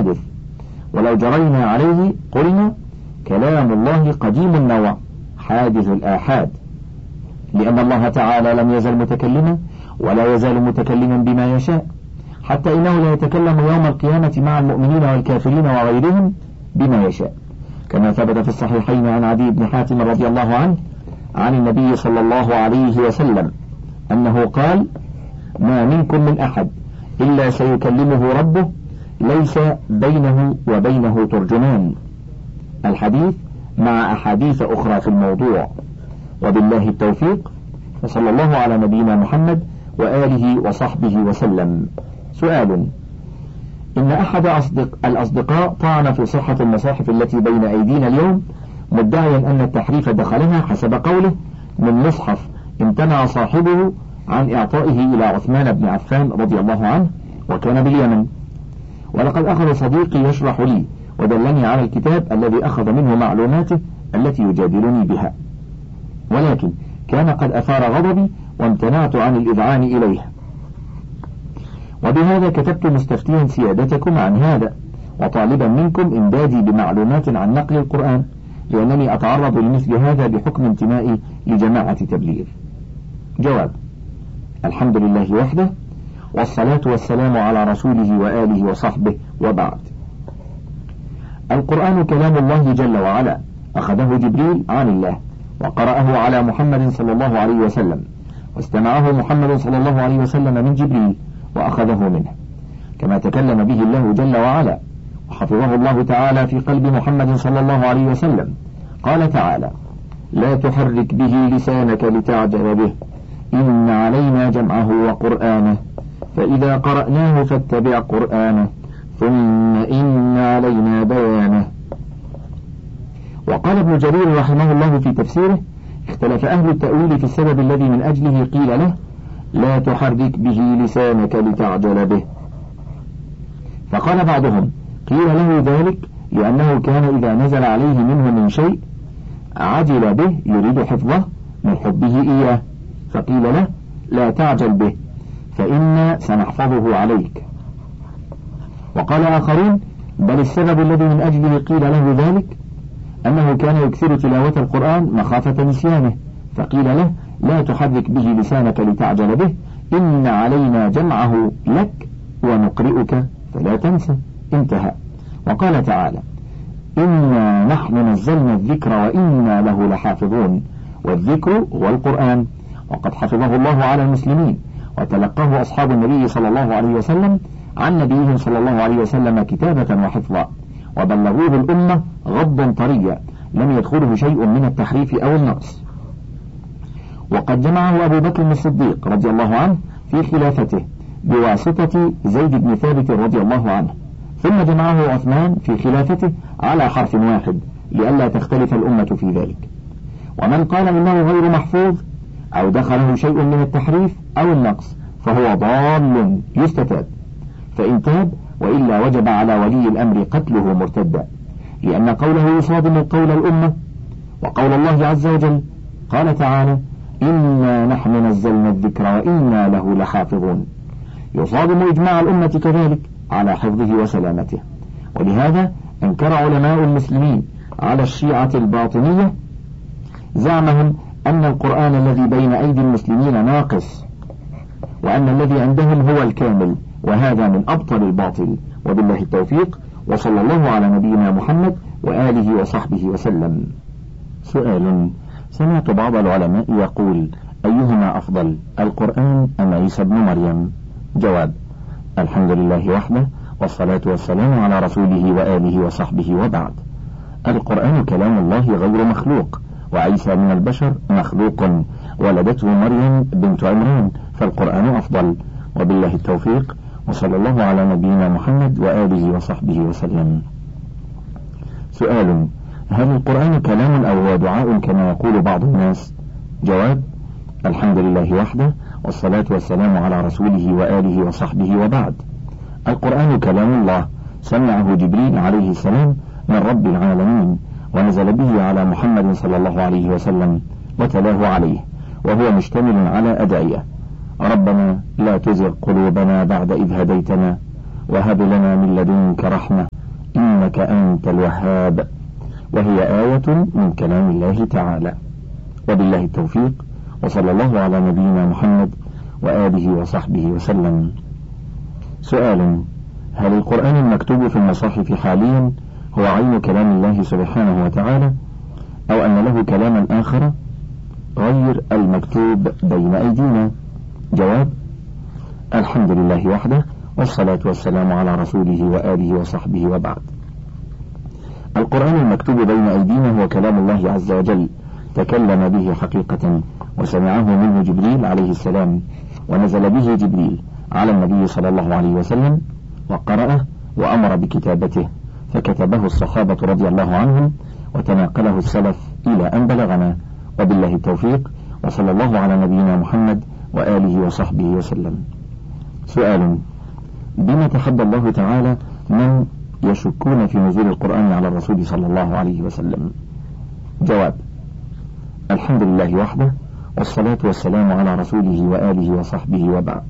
حادث، ولو جرينا عليه قلنا كلام الله قديم النوع حادث الآحاد، لأن الله تعالى لم يزل متكلما ولا يزال متكلما بما يشاء، حتى إنه لا يتكلم يوم القيامة مع المؤمنين والكافرين وغيرهم بما يشاء، كما ثبت في الصحيحين عن عدي بن حاتم رضي الله عنه عن النبي صلى الله عليه وسلم أنه قال: ما منكم من أحد إلا سيكلمه ربه ليس بينه وبينه ترجمان. الحديث مع أحاديث أخرى في الموضوع. وبالله التوفيق، وصلى الله على نبينا محمد وآله وصحبه وسلم. سؤال: إن أحد الأصدقاء طعن في صحة المصاحف التي بين أيدينا اليوم، مدعيا أن التحريف دخلها حسب قوله من مصحف امتنع صاحبه عن إعطائه إلى عثمان بن عفان رضي الله عنه وكان باليمن. ولقد أخذ صديقي يشرح لي ودلني على الكتاب الذي أخذ منه معلوماته التي يجادلني بها، ولكن كان قد أثار غضبي وامتنعت عن الإذعان إليه، وبهذا كتبت مستفتيا سيادتكم عن هذا وطالبا منكم إمدادي بمعلومات عن نقل القرآن، لأنني أتعرض لمثل هذا بحكم انتمائي لجماعة تبليغ. جواب: الحمد لله وحده، والصلاة والسلام على رسوله وآله وصحبه، وبعد. القرآن كلام الله جل وعلا، أخذه جبريل عن الله وقرأه على محمد صلى الله عليه وسلم، واستمعه محمد صلى الله عليه وسلم من جبريل وأخذه منه، كما تكلم به الله جل وعلا وحفظه الله تعالى في قلب محمد صلى الله عليه وسلم. قال تعالى: لا تحرك به لسانك لتعجل به، إن علينا جمعه وقرآنه، فإذا قرأناه فاتبع قرآنه، ثم إن علينا بيانه. وقال ابن جرير رحمه الله في تفسيره: اختلف أهل التأويل في السبب الذي من أجله قيل له لا تحرك به لسانك لتعجل به، فقال بعضهم قيل له ذلك لأنه كان إذا نزل عليه منه من شيء عجل به يريد حفظه من حبه إياه، فقيل له لا تعجل به فإنا سنحفظه عليك. وقال آخرون بل السبب الذي من أجله قيل له ذلك أنه كان يكثر تلاوة القرآن مخافة نسيانه، فقيل له لا تحرك به لسانك لتعجل به، إن علينا جمعه لك ونقرئك فلا تنسى. انتهى. وقال تعالى: إنا نحن نزلنا الذكر وإنا له لحافظون، والذكر هو القرآن، وقد حفظه الله على المسلمين، وتلقاه أصحاب النبي صلى الله عليه وسلم عن نبيهم صلى الله عليه وسلم كتابة وحفظا، وبلغوه الأمة غضا طريا لم يدخله شيء من التحريف أو النقص. وقد جمعه أبو بكر الصديق رضي الله عنه في خلافته بواسطة زيد بن ثابت رضي الله عنه، ثم جمعه عثمان في خلافته على حرف واحد لئلا تختلف الأمة في ذلك. ومن قال إنه غير محفوظ أو دخله شيء من التحريف أو النقص فهو ضال يستتاب، فإن تاب وإلا وجب على ولي الأمر قتله مرتدا، لأن قوله يصادم قول الأمة وقول الله عز وجل. قال تعالى: إنا نحن نزلنا الذكر وإنا له لحافظون، يصادم إجماع الأمة كذلك على حفظه وسلامته. ولهذا أنكر علماء المسلمين على الشيعة الباطنية زعمهم أن القرآن الذي بين أيدي المسلمين ناقص، وأن الذي عندهم هو الكامل، وهذا من أبطل الباطل. وبالله التوفيق، وصلى الله على نبينا محمد وآله وصحبه وسلم. سؤال: سمعت بعض العلماء يقول أيهما أفضل، القرآن أم عيسى ابن مريم؟ جواب: الحمد لله وحده، والصلاة والسلام على رسوله وآله وصحبه، وبعد. القرآن كلام الله غير مخلوق، وعيسى من البشر مخلوق، ولدته مريم بنت عمران، فالقرآن أفضل. وبالله التوفيق، وصلى الله على نبينا محمد وآله وصحبه وسلم. سؤال: هل القرآن كلام أو هو دعاء كما يقول بعض الناس؟ جواب: الحمد لله وحده، والصلاة والسلام على رسوله وآله وصحبه، وبعد. القرآن كلام الله، سمعه جبريل عليه السلام من رب العالمين، ونزل به على محمد صلى الله عليه وسلم وتلاه عليه، وهو مشتمل على أدعية: ربنا لا تزغ قلوبنا بعد إذ هديتنا، وهب لنا من لدنك رحمة إنك أنت الوهاب، وهي آية من كلام الله تعالى. وبالله التوفيق، وصلى الله على نبينا محمد وآله وصحبه وسلم. سؤال: هل القرآن المكتوب في المصاحف حاليا هو عين كلام الله سبحانه وتعالى، أو أن له كلاما آخر غير المكتوب بين أيدينا؟ جواب: الحمد لله وحده، والصلاة والسلام على رسوله وآله وصحبه، وبعد. القرآن المكتوب بين أيدينا هو كلام الله عز وجل، تكلم به حقيقة، وسمعه منه جبريل عليه السلام، ونزل به جبريل على النبي صلى الله عليه وسلم، وقرأه وأمر بكتابته، فكتبه الصحابة رضي الله عنهم، وتناقله السلف إلى أن بلغنا. وبالله التوفيق، وصلى الله على نبينا محمد وآله وصحبه وسلم. سؤال: بما تحدى الله تعالى من يشكون في نزول القرآن على الرسول صلى الله عليه وسلم؟ جواب: الحمد لله وحده، والصلاة والسلام على رسوله وآله وصحبه، وبعد.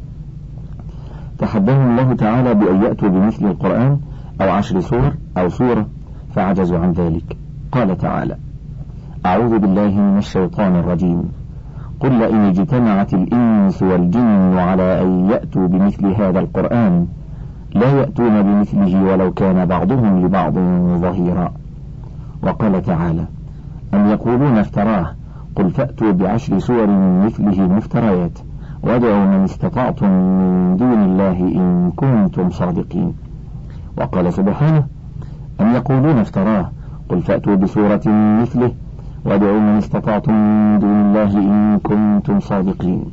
تحداهم الله تعالى بأن يأتوا بمثل القرآن أو 10 سور أو سورة، فعجزوا عن ذلك. قال تعالى: أعوذ بالله من الشيطان الرجيم: قل لئن اجتمعت الإنس والجن على أن يأتوا بمثل هذا القرآن لا يأتون بمثله ولو كان بعضهم لبعض ظهيرا. وقال تعالى: أم يقولون افتراه قل فأتوا ب10 سور مثله مفتريات وادعوا من استطعتم من دون الله إن كنتم صادقين. وقال سبحانه: أم يقولون افتراه قل فأتوا بسورة مثله وادعوا من استطعتم من دون الله إن كنتم صادقين.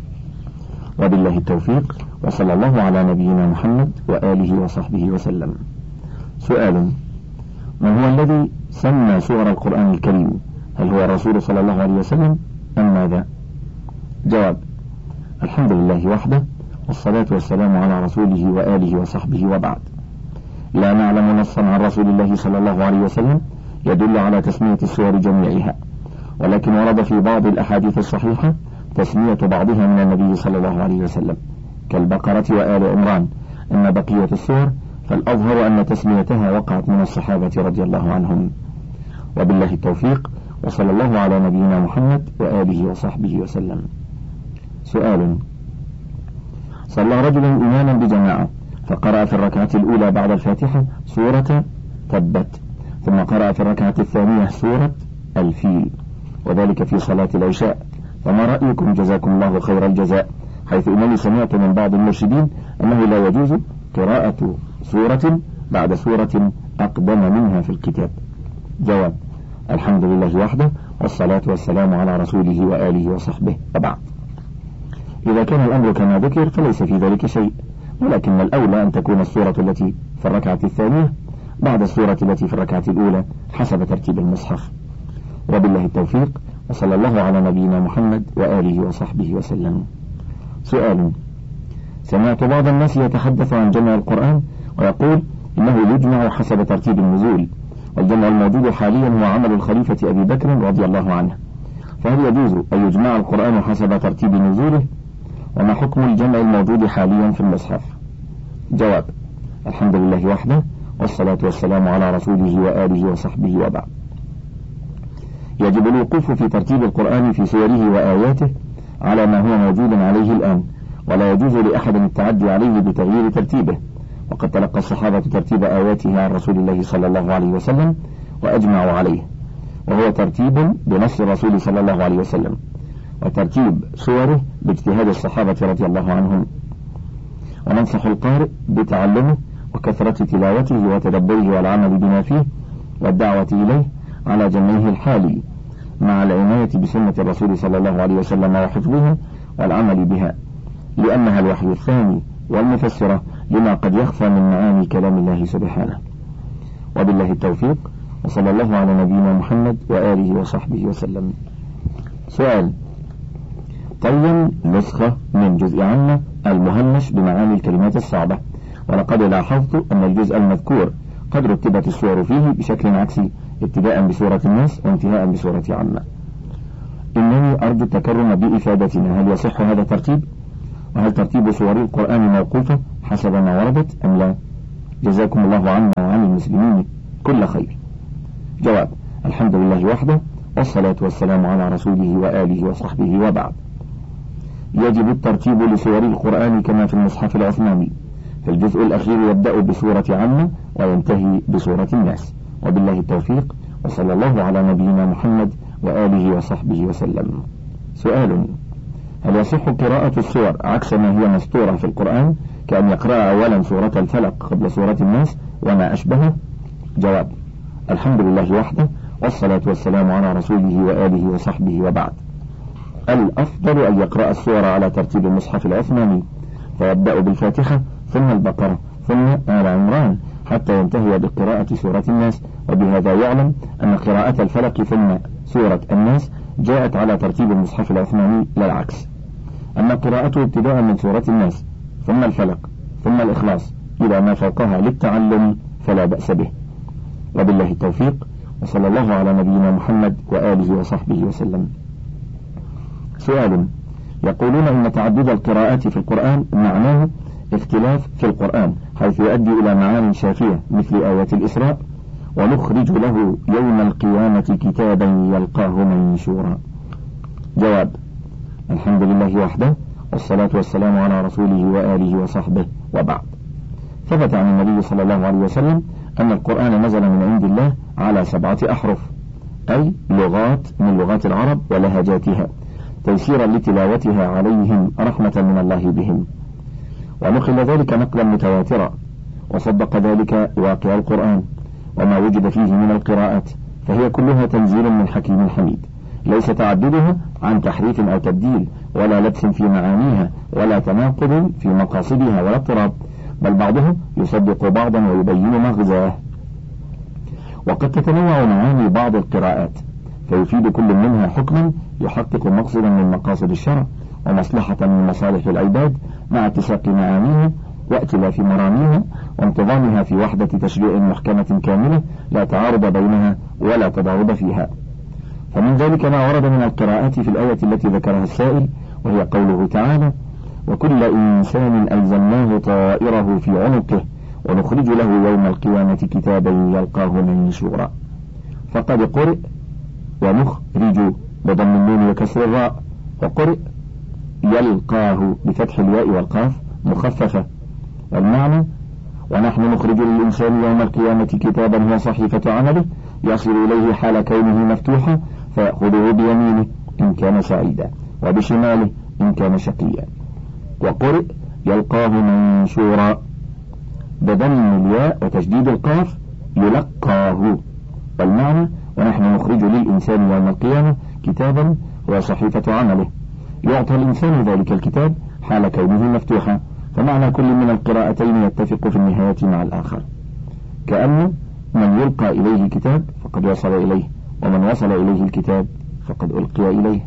وبالله التوفيق، وصلى الله على نبينا محمد وآله وصحبه وسلم. سؤال: من هو الذي سمى سور القرآن الكريم؟ هل هو الرسول صلى الله عليه وسلم أم ماذا؟ جواب: الحمد لله وحده، والصلاة والسلام على رسوله وآله وصحبه، وبعد. لا نعلم نصا عن رسول الله صلى الله عليه وسلم يدل على تسمية السور جميعها، ولكن ورد في بعض الأحاديث الصحيحة تسمية بعضها من النبي صلى الله عليه وسلم، كالبقرة وآل عمران. أما بقية السور فالأظهر أن تسميتها وقعت من الصحابة رضي الله عنهم. وبالله التوفيق، وصلى الله على نبينا محمد وآله وصحبه وسلم. سؤال: صلى رجل إماما بجماعة فقرأ في الركعة الأولى بعد الفاتحة سورة تبت، ثم قرأ في الركعة الثانية سورة الفيل، وذلك في صلاة العشاء، فما رأيكم جزاكم الله خير الجزاء؟ حيث إنني سمعت من بعض المرشدين أنه لا يجوز قراءة سورة بعد سورة أقدم منها في الكتاب. جواب: الحمد لله وحده، والصلاة والسلام على رسوله وآله وصحبه، وبعد. إذا كان الأمر كما ذكر فليس في ذلك شيء، ولكن الأولى أن تكون السورة التي في الركعة الثانية بعد السورة التي في الركعة الأولى حسب ترتيب المصحف. وبالله التوفيق، وصلى الله على نبينا محمد وآله وصحبه وسلم. سؤال: سمعت بعض الناس يتحدث عن جمع القرآن ويقول إنه يجمع حسب ترتيب النزول، والجمع الموجود حاليا هو عمل الخليفة أبي بكر رضي الله عنه، فهل يجوز أن يجمع القرآن حسب ترتيب نزوله؟ وما حكم الجمع الموجود حاليا في المصحف؟ جواب: الحمد لله وحده، والصلاة والسلام على رسوله وآله وصحبه، وبعد. يجب الوقوف في ترتيب القرآن في سوره وآياته على ما هو موجود عليه الآن، ولا يجوز لأحد التعدي عليه بتغيير ترتيبه، وقد تلقى الصحابة ترتيب آياته عن رسول الله صلى الله عليه وسلم وأجمعوا عليه، وهو ترتيب بنص الرسول صلى الله عليه وسلم، وترتيب سوره باجتهاد الصحابة رضي الله عنهم. وننصح القارئ بتعلمه وكثرة تلاوته وتدبره والعمل بما فيه والدعوة إليه على جمعه الحالي، مع العناية بسنة الرسول صلى الله عليه وسلم وحفظها والعمل بها، لأنها الوحي الثاني والمفسرة لما قد يخفى من معاني كلام الله سبحانه. وبالله التوفيق، وصلى الله على نبينا محمد وآله وصحبه وسلم. سؤال: قيم نسخة من جزء عامة المهمش بمعاني الكلمات الصعبة، ولقد لاحظت أن الجزء المذكور قد رتبت السور فيه بشكل عكسي، ابتداء بسورة الناس وانتهاء بسورة عامة. إنني أرجو التكرم بإفادتنا، هل يصح هذا الترتيب؟ وهل ترتيب سور القرآن موقوفة حسب ما وردت أم لا؟ جزاكم الله عنا وعن المسلمين كل خير. جواب: الحمد لله وحده، والصلاة والسلام على رسوله وآله وصحبه، وبعد. يجب الترتيب لسور القرآن كما في المصحف العثماني، فالجزء الأخير يبدأ بسورة عامة وينتهي بسورة الناس، وبالله التوفيق، وصلى الله على نبينا محمد وآله وصحبه وسلم. سؤال: هل يصح قراءة السور عكس ما هي مسطورة في القرآن، كأن يقرأ أولا سورة الفلق قبل سورة الناس وما أشبهه؟ جواب: الحمد لله وحده، والصلاة والسلام على رسوله وآله وصحبه، وبعد. الأفضل أن يقرأ السور على ترتيب المصحف العثماني، فيبدأ بالفاتحة ثم البقرة ثم آل عمران حتى ينتهي بقراءة سورة الناس، وبهذا يعلم أن قراءة الفلق ثم سورة الناس جاءت على ترتيب المصحف العثماني لا العكس. أما قراءته ابتداء من سورة الناس ثم الفلق ثم الإخلاص إلى ما فوقها للتعلم فلا بأس به، وبالله التوفيق، وصلى الله على نبينا محمد وآله وصحبه وسلم. سؤال: يقولون إن تعدد القراءات في القرآن معناه اختلاف في القرآن، حيث يؤدي إلى معاني شافية مثل آية الإسراء: ونخرج له يوم القيامة كتابا يلقاه منشورا. جواب: الحمد لله وحده، والصلاة والسلام على رسوله وآله وصحبه، وبعد. ثبت عن النبي صلى الله عليه وسلم أن القرآن نزل من عند الله على 7 أحرف، أي لغات من لغات العرب ولهجاتها، تيسيرا لتلاوتها عليهم رحمة من الله بهم، ونقل ذلك نقلا متواترا، وصدق ذلك واقع القرآن وما وجد فيه من القراءات، فهي كلها تنزيل من حكيم حميد، ليس تعددها عن تحريف أو تبديل، ولا لبس في معانيها، ولا تناقض في مقاصدها، ولا اضطراب، بل بعضها يصدق بعضا ويبين مغزاه. وقد تتنوع معاني بعض القراءات، فيفيد كل منها حكما يحقق مقصدا من مقاصد الشرع ومصلحة من مصالح العباد، مع اتساق معانيها وائتلاف مراميها وانتظامها في وحدة تشريع محكمة كاملة لا تعارض بينها ولا تضارب فيها. فمن ذلك ما ورد من القراءات في الآية التي ذكرها السائل، وهي قوله تعالى: وكل إنسان ألزمناه طائره في عنقه ونخرج له يوم القيامة كتابا يلقاه منشورا. فقد قرئ ونخرج بضم النون وكسر الراء، وقرئ يلقاه بفتح الياء والقاف مخففة، والمعنى: ونحن نخرج للإنسان يوم القيامة كتابا هو صحيفة عمله يصل إليه حال كونه مفتوحا، فيأخذه بيمينه إن كان سعيدا وبشماله إن كان شقيا. وقرئ يلقاه منشورا بضم الياء وتشديد القاف يلقاه، والمعنى: ونحن نخرج للإنسان يوم القيامة كتابا هو صحيفة عمله يعطى الإنسان ذلك الكتاب حال كونه مفتوحا. فمعنى كل من القراءتين يتفق في النهاية مع الآخر، كأن من يلقى إليه الكتاب فقد وصل إليه، ومن وصل إليه الكتاب فقد ألقي إليه.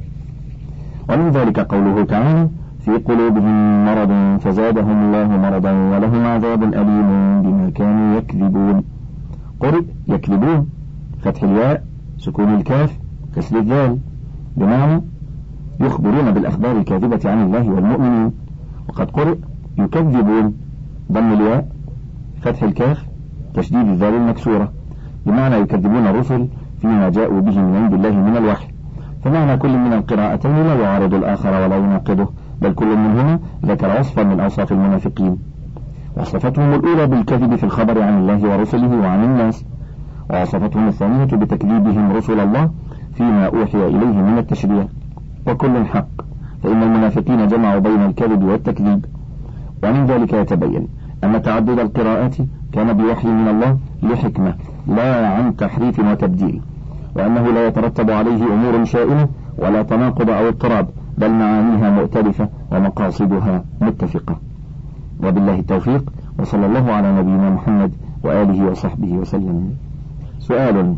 ومن ذلك قوله تعالى: في قلوبهم مرض فزادهم الله مرضا ولهم عذاب أليم بما كانوا يكذبون. قرئ يكذبون فتح الياء سكون الكاف كسر الذال، بمعنى يخبرون بالأخبار الكاذبة عن الله والمؤمنين. وقد قرئ يكذبون ضم الياء فتح الكاف تشديد الذال المكسورة، بمعنى يكذبون الرسل فيما جاءوا به من عند الله من الوحي. فمعنى كل من القراءتين لا يعارض الآخر ولا يناقضه، بل كل منهما ذكر وصفا من أوصاف المنافقين، وصفتهم الأولى بالكذب في الخبر عن الله ورسله وعن الناس، ووصفتهم الثانية بتكذيبهم رسل الله فيما أوحي إليه من التشريع، وكل حق، فإن المنافقين جمعوا بين الكذب والتكذيب. ومن ذلك يتبين أن تعدد القراءات كان بوحي من الله لحكمة لا عن تحريف وتبديل، وأنه لا يترتب عليه أمور شائنة ولا تناقض أو اضطراب، بل معانيها مؤتلفة ومقاصدها متفقة. وبالله التوفيق، وصلى الله على نبينا محمد وآله وصحبه وسلم. سؤال: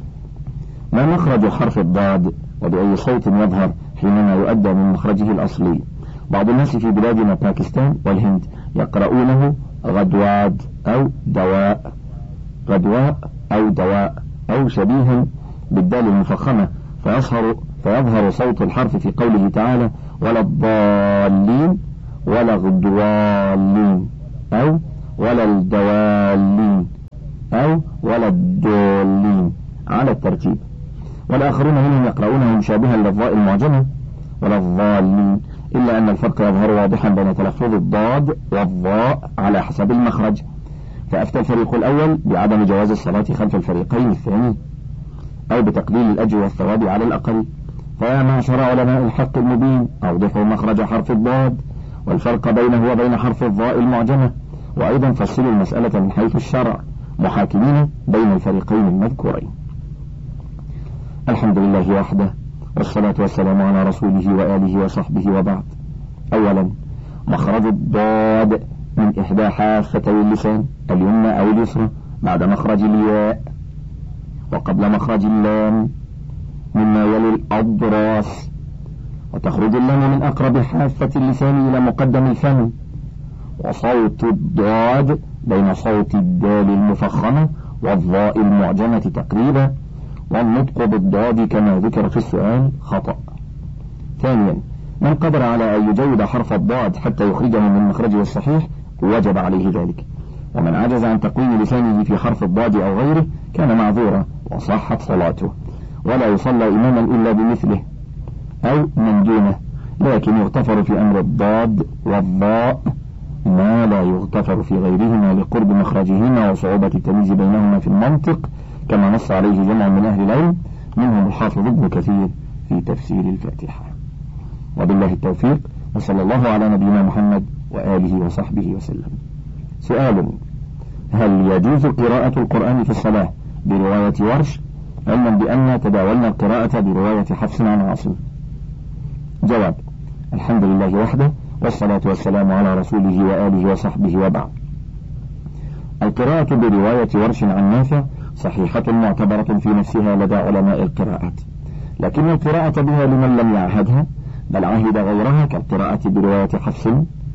ما مخرج حرف الضاد، وبأي صوت يظهر حينما يؤدى من مخرجه الأصلي؟ بعض الناس في بلادنا باكستان والهند يقرؤونه غدواد أو دواء، غدواء أو دواء، أو شبيها بالدال المفخمة، فيظهر صوت الحرف في قوله تعالى: ولا الضالين، ولا الضالين أو ولا الدوالين أو ولا الدولين على الترتيب. والآخرون منهم يقرؤونه مشابها للضاء المعجمة ولا الضالين، إلا أن الفرق يظهر واضحا بين تلفظ الضاد والضاء على حسب المخرج. فأفتى الفريق الأول بعدم جواز الصلاة خلف الفريقين الثاني، أو بتقليل الأجر والثواب على الأقل. فيا معشر علماء الحق المبين، أوضحوا مخرج حرف الضاد والفرق بينه وبين حرف الضاء المعجمة، وأيضا فصلوا المسألة من حيث الشرع محاكمين بين الفريقين المذكورين. الحمد لله وحده، والصلاة والسلام على رسوله وآله وصحبه، وبعد. أولا، مخرج الضاد من إحدى حافتي اللسان اليمنى أو اليسرى بعد مخرج الياء وقبل مخرج اللام مما يلي الأضراس، وتخرج اللام من أقرب حافة اللسان إلى مقدم الفم، وصوت الضاد بين صوت الدال المفخمة والضاء المعجمة تقريبا، والنطق بالضاد كما ذكر في السؤال خطأ. ثانيا، من قدر على أن يجود حرف الضاد حتى يخرجه من مخرجه الصحيح وجب عليه ذلك، ومن عجز عن تقويم لسانه في حرف الضاد أو غيره كان معذورا وصحت صلاته، ولا يصلى إماما إلا بمثله أو من دونه، لكن يغتفر في أمر الضاد والضاء ما لا يغتفر في غيرهما لقرب مخرجهما وصعوبة التمييز بينهما في المنطق، كما نص عليه جمع من أهل العلم منهم الحافظ ابن كثير في تفسير الفاتحة. وبالله التوفيق، وصلى الله على نبينا محمد وآله وصحبه وسلم. سؤال: هل يجوز قراءة القرآن في الصلاة برواية ورش، علما بأن تداولنا القراءة برواية حفص عن عاصم؟ جواب: الحمد لله وحده، والصلاة والسلام على رسوله وآله وصحبه، وبعد. القراءة برواية ورش عن نافع صحيحة معتبرة في نفسها لدى علماء القراءات، لكن القراءة بها لمن لم يعهدها بل عهد غيرها كالقراءة برواية حفص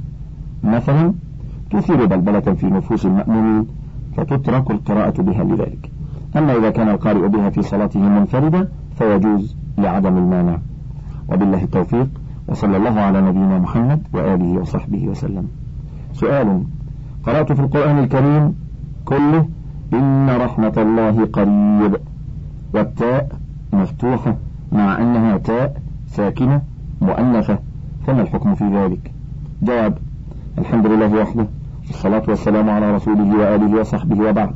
مثلا تثير بلبلة في نفوس المأمومين، فتترك القراءة بها لذلك. أما إذا كان القارئ بها في صلاته منفردة فيجوز لعدم المانع. وبالله التوفيق، وصلى الله على نبينا محمد وآله وصحبه وسلم. سؤال: قرأت في القرآن الكريم كله إن رحمة الله قريب، والتاء مفتوحة مع أنها تاء ساكنة مؤنثة، فما الحكم في ذلك؟ جواب: الحمد لله وحده، الصلاة والسلام على رسوله وآله وصحبه، وبعد.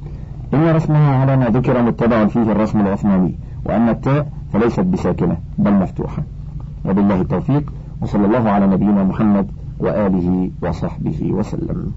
إن رسمها على ما ذكر متبع فيه الرسم العثماني، وأن التاء فليست بساكنة بل مفتوحة. وبالله التوفيق، وصلى الله على نبينا محمد وآله وصحبه وسلم.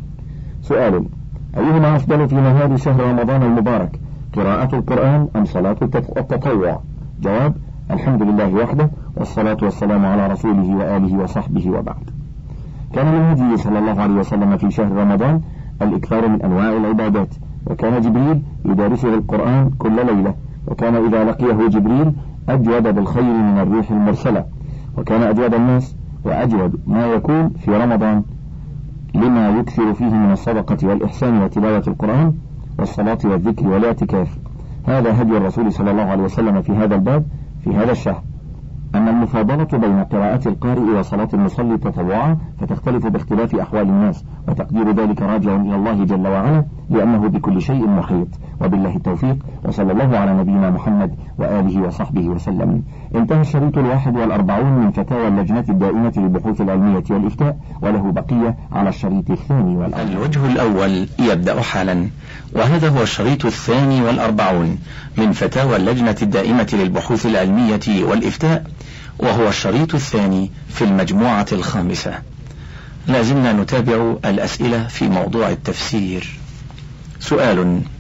سؤال: أيهما أفضل في نهار شهر رمضان المبارك، قراءة القرآن أم صلاة التطوع؟ جواب: الحمد لله وحده، والصلاة والسلام على رسوله وآله وصحبه، وبعد. كان من هديه صلى الله عليه وسلم في شهر رمضان الإكثار من أنواع العبادات، وكان جبريل يدارسه القرآن كل ليلة، وكان إذا لقيه جبريل أجود بالخير من الريح المرسلة، وكان أجود الناس وأجود ما يكون في رمضان لما يكثر فيه من الصدقة والإحسان وتلاوة القرآن والصلاة والذكر والاعتكاف. هذا هدي الرسول صلى الله عليه وسلم في هذا الباب في هذا الشهر. أما المفاضلة بين قراءة القارئ وصلاة المصلي تطوعا فتختلف باختلاف أحوال الناس، وتقدير ذلك راجع إلى الله جل وعلا لأنه بكل شيء محيط. وبالله التوفيق، وصلى الله على نبينا محمد وآله وصحبه وسلم. انتهى الشريط 41 من فتاوى اللجنة الدائمة للبحوث العلمية والإفتاء، وله بقية على الشريط 42. الوجه الأول يبدأ حالا، وهذا هو الشريط 42 من فتاوى اللجنة الدائمة للبحوث العلمية والإفتاء، وهو الشريط الثاني في المجموعة الخامسة. لازلنا نتابع الأسئلة في موضوع التفسير. سؤال: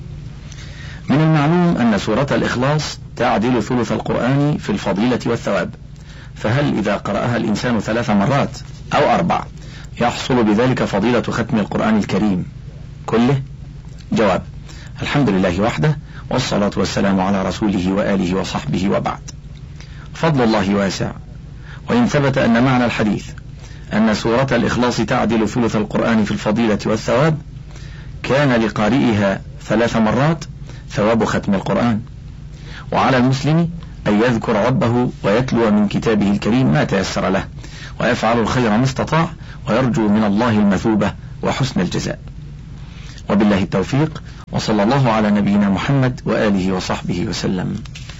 من المعلوم أن سورة الإخلاص تعدل ثلث القرآن في الفضيلة والثواب، فهل إذا قرأها الإنسان 3 مرات أو 4 يحصل بذلك فضيلة ختم القرآن الكريم كله؟ جواب: الحمد لله وحده، والصلاة والسلام على رسوله وآله وصحبه، وبعد. فضل الله واسع، وإن ثبت أن معنى الحديث أن سورة الإخلاص تعدل ثلث القرآن في الفضيلة والثواب، كان لقارئها 3 مرات ثواب ختم القرآن. وعلى المسلم أن يذكر ربه ويتلو من كتابه الكريم ما تيسر له، ويفعل الخير ما استطاع، ويرجو من الله المثوبة وحسن الجزاء. وبالله التوفيق، وصلى الله على نبينا محمد وآله وصحبه وسلم.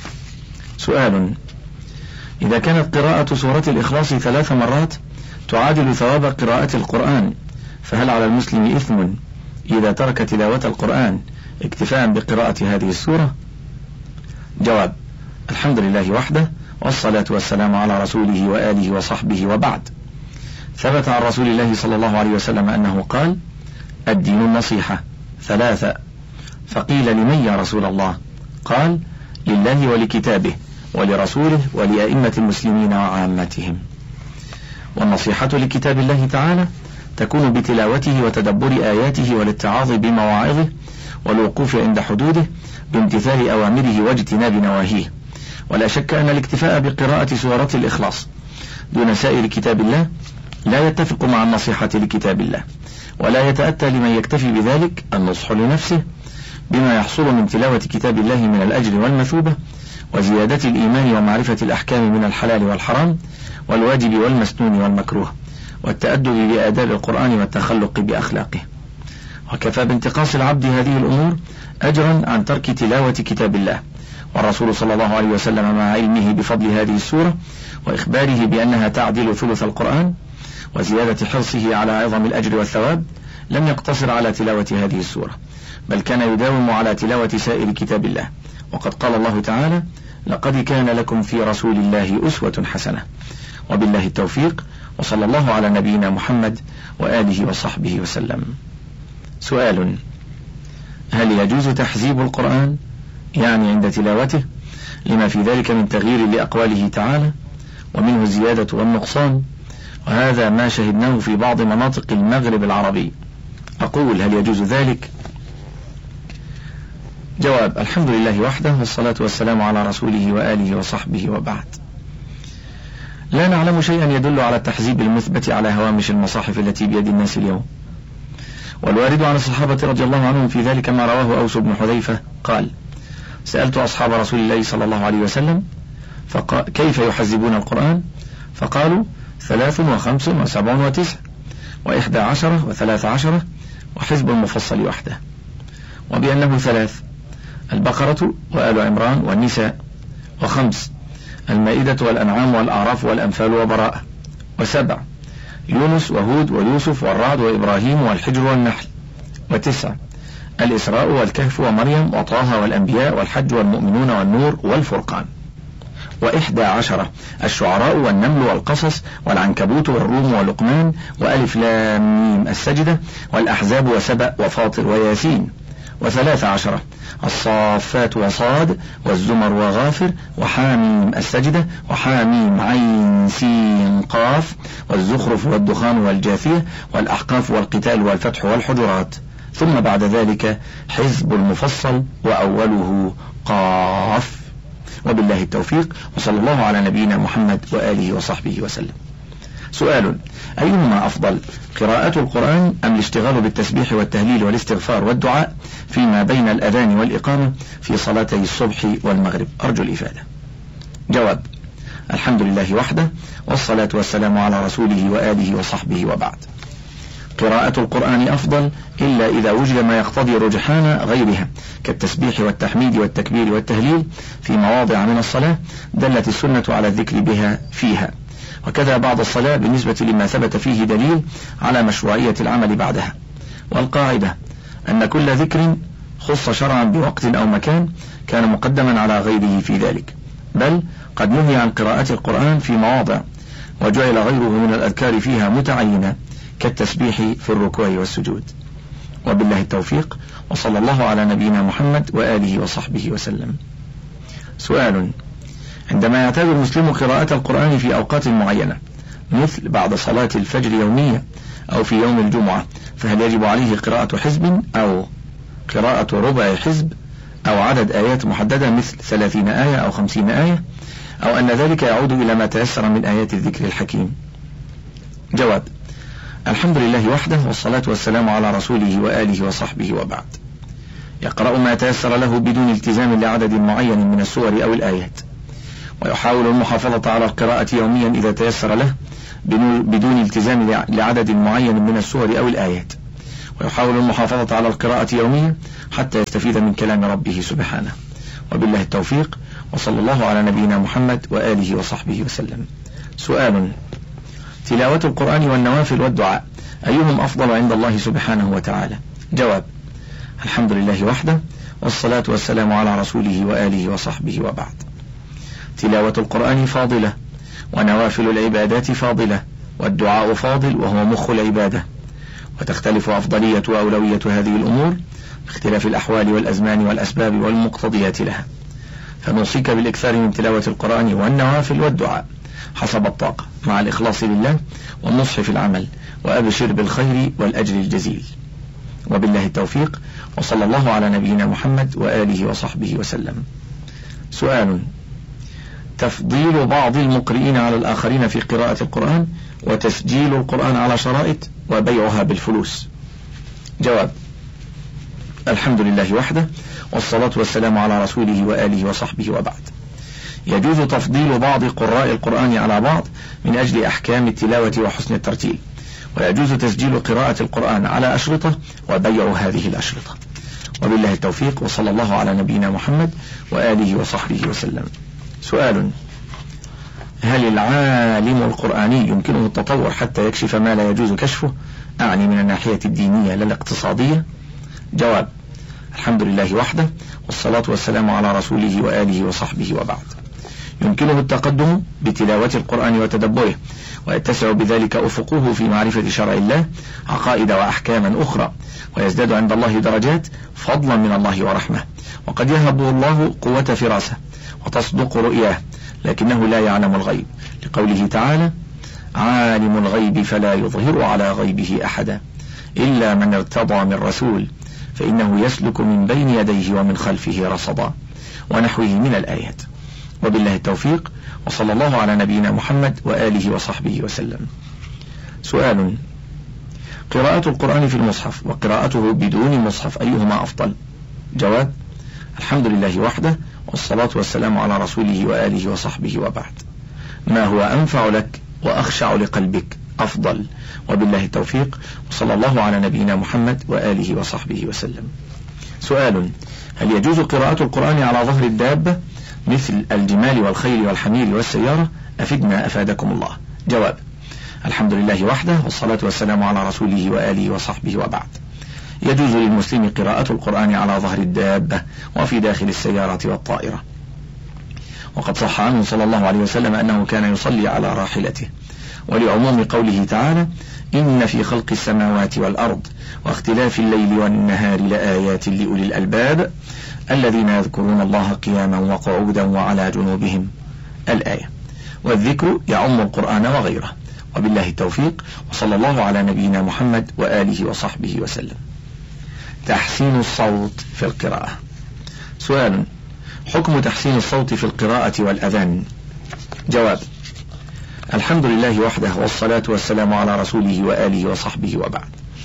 سؤال: إذا كانت قراءة سورة الإخلاص 3 مرات تعادل ثواب قراءة القرآن، فهل على المسلم إثم إذا ترك تلاوة القرآن اكتفاء بقراءة هذه السورة؟ جواب: الحمد لله وحده، والصلاة والسلام على رسوله وآله وصحبه، وبعد. ثبت عن رسول الله صلى الله عليه وسلم أنه قال: الدين النصيحة 3. فقيل: لمن يا رسول الله؟ قال: لله ولكتابه ولرسوله ولأئمة المسلمين وعامتهم. والنصيحة لكتاب الله تعالى تكون بتلاوته وتدبر آياته والاتعاظ بمواعظه والوقوف عند حدوده بامتثال أوامره واجتناب نواهيه. ولا شك أن الاكتفاء بقراءة سورة الإخلاص دون سائر كتاب الله لا يتفق مع النصيحة لكتاب الله، ولا يتأتى لمن يكتفي بذلك النصح لنفسه بما يحصل من تلاوة كتاب الله من الأجر والمثوبة وزيادة الإيمان ومعرفة الأحكام من الحلال والحرام والواجب والمسنون والمكروه والتأدب بآداب القرآن والتخلق بأخلاقه. وكفى بانتقاص العبد هذه الأمور أجرا عن ترك تلاوة كتاب الله. والرسول صلى الله عليه وسلم مع علمه بفضل هذه السورة وإخباره بأنها تعدل ثلث القرآن وزيادة حرصه على عظم الأجر والثواب لم يقتصر على تلاوة هذه السورة، بل كان يداوم على تلاوة سائر كتاب الله. وقد قال الله تعالى: لقد كان لكم في رسول الله أسوة حسنة. وبالله التوفيق، وصلى الله على نبينا محمد وآله وصحبه وسلم. سؤال: هل يجوز تحزيب القرآن يعني عند تلاوته لما في ذلك من تغيير لأقواله تعالى ومنه الزيادة والنقصان؟ وهذا ما شهدناه في بعض مناطق المغرب العربي. أقول: هل يجوز ذلك؟ جواب: الحمد لله وحده، والصلاة والسلام على رسوله وآله وصحبه، وبعد. لا نعلم شيئا يدل على التحزيب المثبت على هوامش المصاحف التي بيد الناس اليوم. والوارد عن الصحابة رضي الله عنهم في ذلك ما رواه أوس بن حذيفة قال: سألت أصحاب رسول الله صلى الله عليه وسلم كيف يحزبون القرآن؟ فقالوا: 3 و5 و7 و9 و11 و13 وحزب المفصل وحده، وبأنه 3: البقرة وآل عمران والنساء، و5: المائدة والأنعام والأعراف والأنفال وبراءة، و7: يونس وهود ويوسف والرعد وإبراهيم والحجر والنحل، و9: الإسراء والكهف ومريم وطه والأنبياء والحج والمؤمنون والنور والفرقان، و11: الشعراء والنمل والقصص والعنكبوت والروم ولقمان وألف لام ميم السجدة والأحزاب وسبأ وفاطر وياسين، و13: الصافات وصاد والزمر وغافر وحاميم السجدة وحاميم عين سين قاف والزخرف والدخان والجاثية والأحقاف والقتال والفتح والحجرات، ثم بعد ذلك حزب المفصل وأوله قاف. وبالله التوفيق، وصلى الله على نبينا محمد وآله وصحبه وسلم. سؤال: أيهما أفضل، قراءة القرآن أم الاشتغال بالتسبيح والتهليل والاستغفار والدعاء فيما بين الأذان والإقامة في صلاتي الصبح والمغرب؟ أرجو الإفادة. جواب: الحمد لله وحده، والصلاة والسلام على رسوله وآله وصحبه، وبعد. قراءة القرآن أفضل إلا إذا وجد ما يقتضي رجحان غيرها كالتسبيح والتحميد والتكبير والتهليل في مواضع من الصلاة دلت السنة على الذكر بها فيها، وكذا بعد الصلاة بالنسبة لما ثبت فيه دليل على مشروعية العمل بعدها. والقاعدة أن كل ذكر خص شرعا بوقت أو مكان كان مقدما على غيره في ذلك، بل قد نهي عن قراءة القرآن في مواضع وجعل غيره من الأذكار فيها متعينة كالتسبيح في الركوع والسجود. وبالله التوفيق، وصلى الله على نبينا محمد وآله وصحبه وسلم. سؤال: عندما يعتاد المسلم قراءة القرآن في أوقات معينة مثل بعد صلاة الفجر يوميا أو في يوم الجمعة، فهل يجب عليه قراءة حزب أو قراءة ربع حزب أو عدد آيات محددة مثل 30 آية أو 50 آية، أو أن ذلك يعود إلى ما تيسر من آيات الذكر الحكيم؟ جواب: الحمد لله وحده، والصلاة والسلام على رسوله وآله وصحبه، وبعد. يقرأ ما تيسر له بدون التزام لعدد معين من السور أو الآيات، ويحاول المحافظة على القراءة يوميا إذا تيسر له بدون التزام لعدد معين من السور أو الآيات، ويحاول المحافظة على القراءة يوميا حتى يستفيد من كلام ربه سبحانه. وبالله التوفيق، وصلى الله على نبينا محمد وآله وصحبه وسلم. سؤال: تلاوة القرآن والنوافل والدعاء أيهم أفضل عند الله سبحانه وتعالى؟ جواب: الحمد لله وحده، والصلاة والسلام على رسوله وآله وصحبه، وبعد. تلاوة القرآن فاضلة، ونوافل العبادات فاضلة، والدعاء فاضل وهو مخ العبادة، وتختلف أفضلية وأولوية هذه الأمور باختلاف الأحوال والأزمان والأسباب والمقتضيات لها، فنوصيك بالإكثار من تلاوة القرآن والنوافل والدعاء حسب الطاقة مع الإخلاص لله والنصح في العمل، وأبشر بالخير والأجر الجزيل. وبالله التوفيق، وصلى الله على نبينا محمد وآله وصحبه وسلم. سؤال: تفضيل بعض المقرئين على الآخرين في قراءة القرآن، وتسجيل القرآن على شرائط، وبيعها بالفلوس. جواب: الحمد لله وحده، والصلاة والسلام على رسوله وآله وصحبه، وبعد. يجوز تفضيل بعض قراء القرآن على بعض من أجل أحكام التلاوة وحسن الترتيل، ويجوز تسجيل قراءة القرآن على أشرطة وبيع هذه الأشرطة. وبالله التوفيق، وصلى الله على نبينا محمد وآله وصحبه وسلم. سؤال: هل العالم القرآني يمكنه التطور حتى يكشف ما لا يجوز كشفه؟ أعني من الناحية الدينية لا الاقتصادية. جواب: الحمد لله وحده، والصلاة والسلام على رسوله وآله وصحبه، وبعد. يمكنه التقدم بتلاوة القرآن وتدبره، ويتسع بذلك أفقه في معرفة شرع الله، عقائد وأحكاما أخرى، ويزداد عند الله درجات فضلا من الله ورحمة، وقد يهب الله قوة فراسة وتصدق رؤياه، لكنه لا يعلم الغيب، لقوله تعالى: عالم الغيب فلا يظهر على غيبه أحدا إلا من ارتضى من رسول فإنه يسلك من بين يديه ومن خلفه رصدا، ونحوه من الآيات. وبالله التوفيق، وصلى الله على نبينا محمد وآله وصحبه وسلم. سؤال: قراءة القرآن في المصحف وقراءته بدون مصحف أيهما أفضل؟ جواب: الحمد لله وحده، والصلاة والسلام على رسوله وآله وصحبه، وبعد. ما هو أنفع لك وأخشع لقلبك أفضل. وبالله التوفيق، وصلى الله على نبينا محمد وآله وصحبه وسلم. سؤال: هل يجوز قراءة القرآن على ظهر الدابة مثل الجمال والخيل والحمير والسيارة؟ أفدنا أفادكم الله. جواب: الحمد لله وحده، والصلاة والسلام على رسوله وآله وصحبه، وبعد. يجوز للمسلم قراءة القرآن على ظهر الدابة وفي داخل السيارة والطائرة، وقد صح عنه صلى الله عليه وسلم أنه كان يصلي على راحلته، ولعموم قوله تعالى: إن في خلق السماوات والأرض واختلاف الليل والنهار لآيات لأولي الألباب الذين يذكرون الله قياما وقعودا وعلى جنوبهم، الآية. والذكر يعم القرآن وغيره. وبالله التوفيق، وصلى الله على نبينا محمد وآله وصحبه وسلم. تحسين الصوت في القراءة. سؤال: حكم تحسين الصوت في القراءة والأذان؟ جواب: الحمد لله وحده، والصلاة والسلام على رسوله وآله وصحبه، وبعد.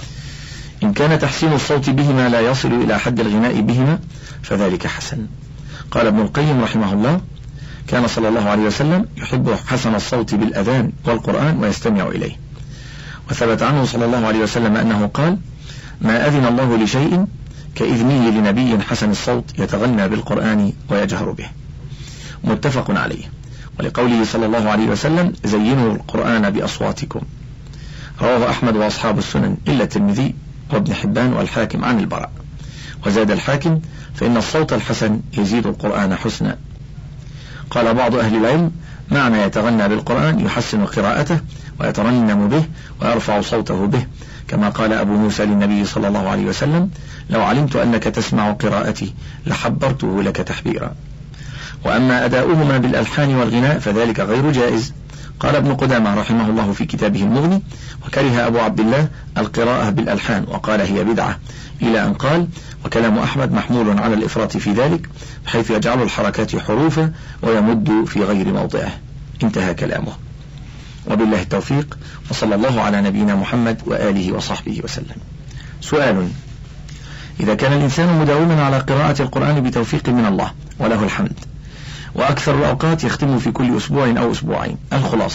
إن كان تحسين الصوت بهما لا يصل إلى حد الغناء بهما فذلك حسن. قال ابن القيم رحمه الله: كان صلى الله عليه وسلم يحب حسن الصوت بالأذان والقرآن ويستمع إليه. وثبت عنه صلى الله عليه وسلم أنه قال: ما أذن الله لشيء كإذنه لنبي حسن الصوت يتغنى بالقرآن ويجهر به. متفق عليه. ولقوله صلى الله عليه وسلم: زينوا القرآن بأصواتكم. رواه أحمد وأصحاب السنن إلا الترمذي وابن حبان والحاكم عن البراء. وزاد الحاكم: فإن الصوت الحسن يزيد القرآن حسنا. قال بعض أهل العلم: معنى يتغنى بالقرآن يحسن قراءته ويترنم به ويرفع صوته به، كما قال أبو موسى للنبي صلى الله عليه وسلم: لو علمت أنك تسمع قراءتي لحبرته لك تحبيرا. وأما أداؤهما بالألحان والغناء فذلك غير جائز. قال ابن قدامة رحمه الله في كتابه المغني: وكره أبو عبد الله القراءة بالألحان وقال هي بدعة، إلى أن قال: وكلام أحمد محمول على الإفراط في ذلك، بحيث يجعل الحركات حروفا ويمد في غير موضعه. انتهى كلامه. وبالله التوفيق، وصلى الله على نبينا محمد وآله وصحبه وسلم. سؤال: إذا كان الإنسان مداوما على قراءة القرآن بتوفيق من الله وله الحمد، وأكثر الأوقات يختم في كل أسبوع أو أسبوعين، الخلاصة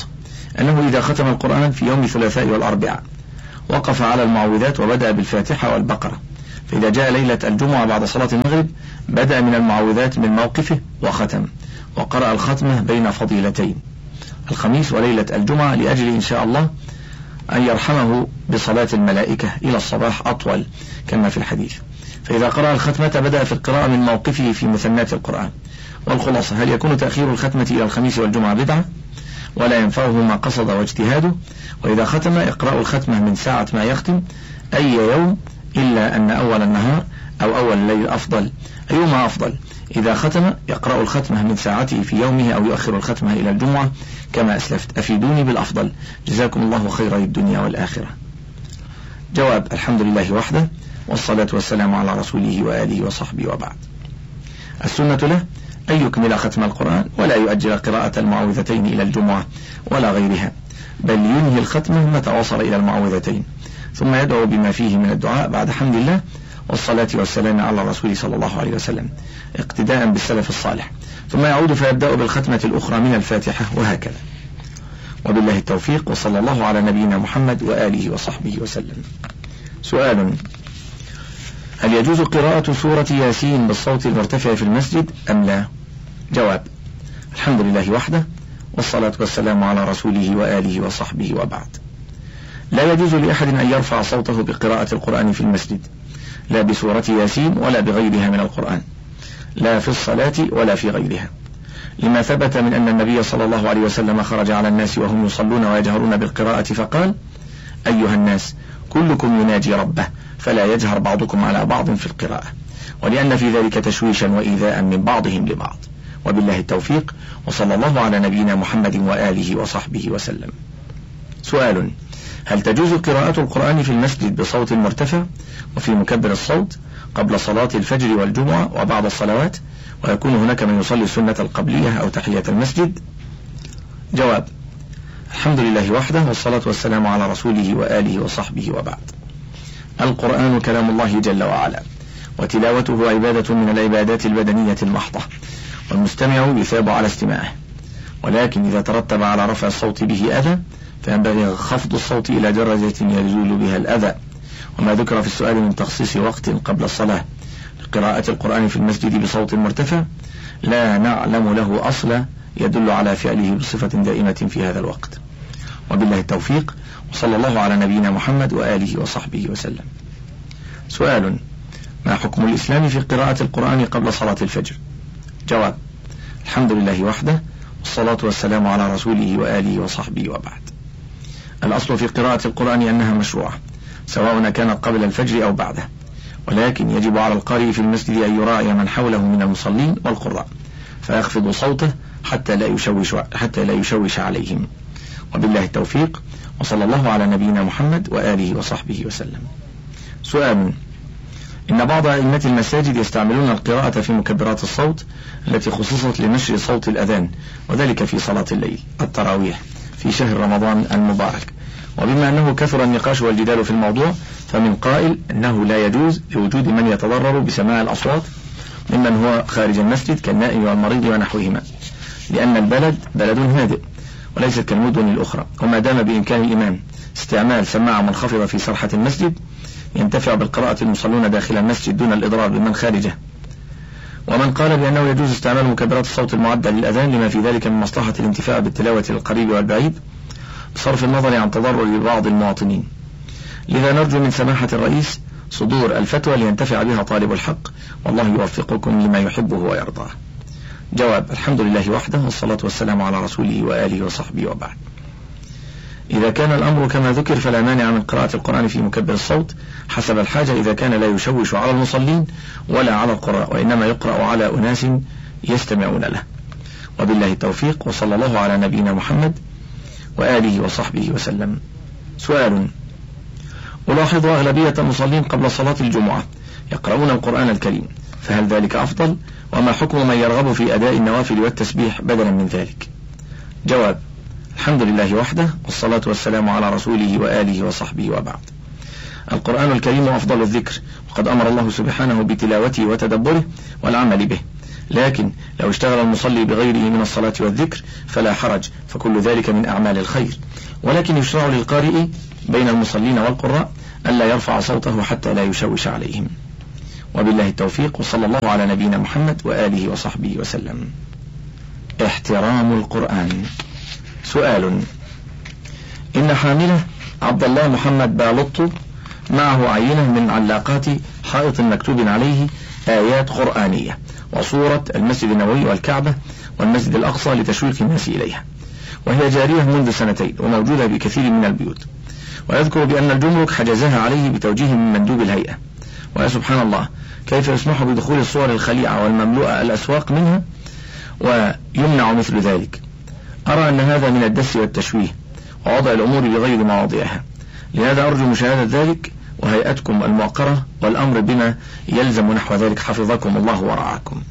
أنه إذا ختم القرآن في يوم الثلاثاء والأربعاء وقف على المعوذات وبدأ بالفاتحة والبقرة، فإذا جاء ليلة الجمعة بعد صلاة المغرب بدأ من المعوذات من موقفه وختم، وقرأ الختمة بين فضيلتين الخميس وليلة الجمعة لأجل إن شاء الله أن يرحمه بصلاة الملائكة إلى الصباح أطول كما في الحديث. فإذا قرأ الختمة بدأ في القراءة من موقفه في مثنات القرآن. والخلاصة: هل يكون تأخير الختمة إلى الخميس والجمعة بدعة ولا ينفعه ما قصد واجتهاده؟ وإذا ختم اقرأ الختمة من ساعة ما يختم أي يوم، إلا أن أول النهار أو أول الليل أفضل. أيهما أفضل؟ إذا ختم يقرأ الختمة من ساعته في يومه أو يؤخر الختمة إلى الجمعة كما أسلفت. أفيدوني بالأفضل، جزاكم الله خير الدنيا والآخرة. جواب: الحمد لله وحده، والصلاة والسلام على رسوله وآله وصحبه وبعد. السنة له أن يكمل ختم القرآن ولا يؤجل قراءة المعوذتين إلى الجمعة ولا غيرها، بل ينهي الختمة متى وصل إلى المعوذتين، ثم يدعو بما فيه من الدعاء بعد حمد الله والصلاة والسلام على الرسول صلى الله عليه وسلم اقتداء بالسلف الصالح، ثم يعود فيبدأ بالختمة الأخرى من الفاتحة، وهكذا. وبالله التوفيق، وصلى الله على نبينا محمد وآله وصحبه وسلم. سؤال: هل يجوز قراءة سورة ياسين بالصوت المرتفع في المسجد أم لا؟ جواب: الحمد لله وحده، والصلاة والسلام على رسوله وآله وصحبه وبعد. لا يجوز لأحد أن يرفع صوته بقراءة القرآن في المسجد، لا بسورة ياسين ولا بغيرها من القرآن، لا في الصلاة ولا في غيرها، لما ثبت من أن النبي صلى الله عليه وسلم خرج على الناس وهم يصلون ويجهرون بالقراءة فقال: أيها الناس كلكم يناجي ربه فلا يجهر بعضكم على بعض في القراءة، ولأن في ذلك تشويشا وإيذاء من بعضهم لبعض. وبالله التوفيق، وصلى الله على نبينا محمد وآله وصحبه وسلم. سؤال: هل تجوز قراءة القرآن في المسجد بصوت مرتفع وفي مكبر الصوت قبل صلاة الفجر والجمعة وبعد الصلوات، ويكون هناك من يصلي السنة القبلية أو تحية المسجد؟ جواب: الحمد لله وحده، والصلاة والسلام على رسوله وآله وصحبه وبعد. القرآن كلام الله جل وعلا، وتلاوته عبادة من العبادات البدنية المحضة، والمستمع يثاب على استماعه، ولكن إذا ترتب على رفع الصوت به أذى فينبغي خفض الصوت إلى درجة يزول بها الأذى. وما ذكر في السؤال من تخصيص وقت قبل الصلاة لقراءة القرآن في المسجد بصوت مرتفع لا نعلم له أصلا يدل على فعله بصفة دائمة في هذا الوقت. وبالله التوفيق، وصلى الله على نبينا محمد وآله وصحبه وسلم. سؤال: ما حكم الإسلام في قراءة القرآن قبل صلاة الفجر؟ جواب: الحمد لله وحده، والصلاة والسلام على رسوله وآله وصحبه وبعد. الأصل في قراءة القرآن أنها مشروعة، سواء كانت قبل الفجر أو بعده، ولكن يجب على القارئ في المسجد أن يراعي من حوله من المصلين والقراء فيخفض صوته حتى لا يشوش عليهم. وبالله التوفيق، وصلى الله على نبينا محمد وآله وصحبه وسلم. سؤال: إن بعض أئمة المساجد يستعملون القراءة في مكبرات الصوت التي خصصت لنشر صوت الأذان، وذلك في صلاة الليل التراويح في شهر رمضان المبارك. وبما أنه كثر النقاش والجدال في الموضوع، فمن قائل أنه لا يجوز لوجود من يتضرر بسماع الأصوات ممن هو خارج المسجد كالنائم والمريض ونحوهما، لأن البلد بلد هادئ وليست كالمدن الأخرى، وما دام بإمكان الإمام استعمال سماعة منخفضة في سرحة المسجد ينتفع بالقراءة المصلون داخل المسجد دون الإضرار بمن خارجه. ومن قال بأنه يجوز استعمال مكبرات الصوت المعدة للأذان لما في ذلك من مصلحة الانتفاع بالتلاوة للقريب والبعيد بصرف النظر عن تضرر بعض المواطنين. لذا نرجو من سماحة الرئيس صدور الفتوى لينتفع بها طالب الحق، والله يوفقكم لما يحبه ويرضاه. جواب: الحمد لله وحده، والصلاة والسلام على رسوله وآله وصحبه وبعد. إذا كان الأمر كما ذكر فلا مانع من قراءة القرآن في مكبر الصوت حسب الحاجة، إذا كان لا يشوش على المصلين ولا على القراء، وإنما يقرأ على أناس يستمعون له. وبالله التوفيق، وصلى الله على نبينا محمد وآله وصحبه وسلم. سؤال: ألاحظ أغلبية المصلين قبل صلاة الجمعة يقرؤون القرآن الكريم، فهل ذلك أفضل؟ وما حكم من يرغب في أداء النوافل والتسبيح بدلا من ذلك؟ جواب: الحمد لله وحده، والصلاة والسلام على رسوله وآله وصحبه وبعد. القرآن الكريم أفضل الذكر، وقد أمر الله سبحانه بتلاوته وتدبره والعمل به، لكن لو اشتغل المصلي بغيره من الصلاة والذكر فلا حرج، فكل ذلك من أعمال الخير. ولكن يشرع للقارئ بين المصلين والقراء ألا يرفع صوته حتى لا يشوش عليهم. وبالله التوفيق، وصلى الله على نبينا محمد وآله وصحبه وسلم. احترام القرآن. سؤال: إن حامله عبد الله محمد بالطو معه عينة من علاقات حائط مكتوب عليه آيات قرآنية وصورة المسجد النبوي والكعبة والمسجد الأقصى لتشويق الناس إليها، وهي جارية منذ 2 وموجودة بكثير من البيوت، ويذكر بأن الجمرك حجزها عليه بتوجيه من مندوب الهيئة. ويا سبحان الله، كيف يسمح بدخول الصور الخليعة والمملوءة الأسواق منها ويمنع مثل ذلك؟ أرى أن هذا من الدس والتشويه ووضع الأمور بغير مواضعها، لهذا أرجو مشاهدة ذلك وهيئتكم الموقرة والأمر بما يلزم نحو ذلك، حفظكم الله ورعاكم.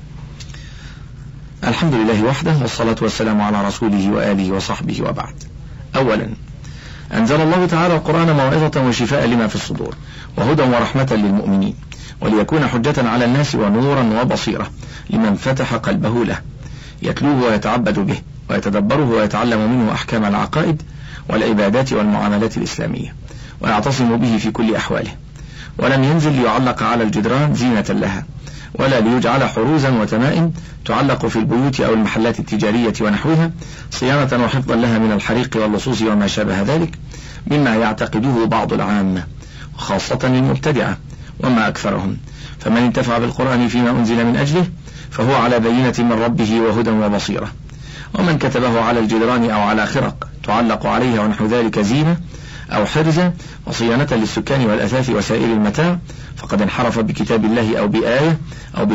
الحمد لله وحده، والصلاة والسلام على رسوله وآله وصحبه، وبعد. أولا، أنزل الله تعالى القرآن موعظة وشفاء لما في الصدور وهدى ورحمة للمؤمنين، وليكون حجة على الناس ونورا وبصيرة لمن فتح قلبه له، يتلوه ويتعبد به ويتدبره ويتعلم منه أحكام العقائد والعبادات والمعاملات الإسلامية، ويعتصم به في كل أحواله. ولم ينزل ليعلق على الجدران زينة لها، ولا ليجعل حروزا وتمائم تعلق في البيوت أو المحلات التجارية ونحوها صيانة وحفظا لها من الحريق واللصوص وما شابه ذلك مما يعتقده بعض العامة، وخاصة المبتدعة وما أكثرهم. فمن انتفع بالقرآن فيما أنزل من أجله فهو على بينة من ربه وهدى وبصيرة. ومن كتبه على الجدران أو على خرق تعلق عليها ونحو ذلك زينة أو حرزة وصيانة للسكان والأثاث وسائر المتاع فقد انحرف بكتاب الله أو بآية أو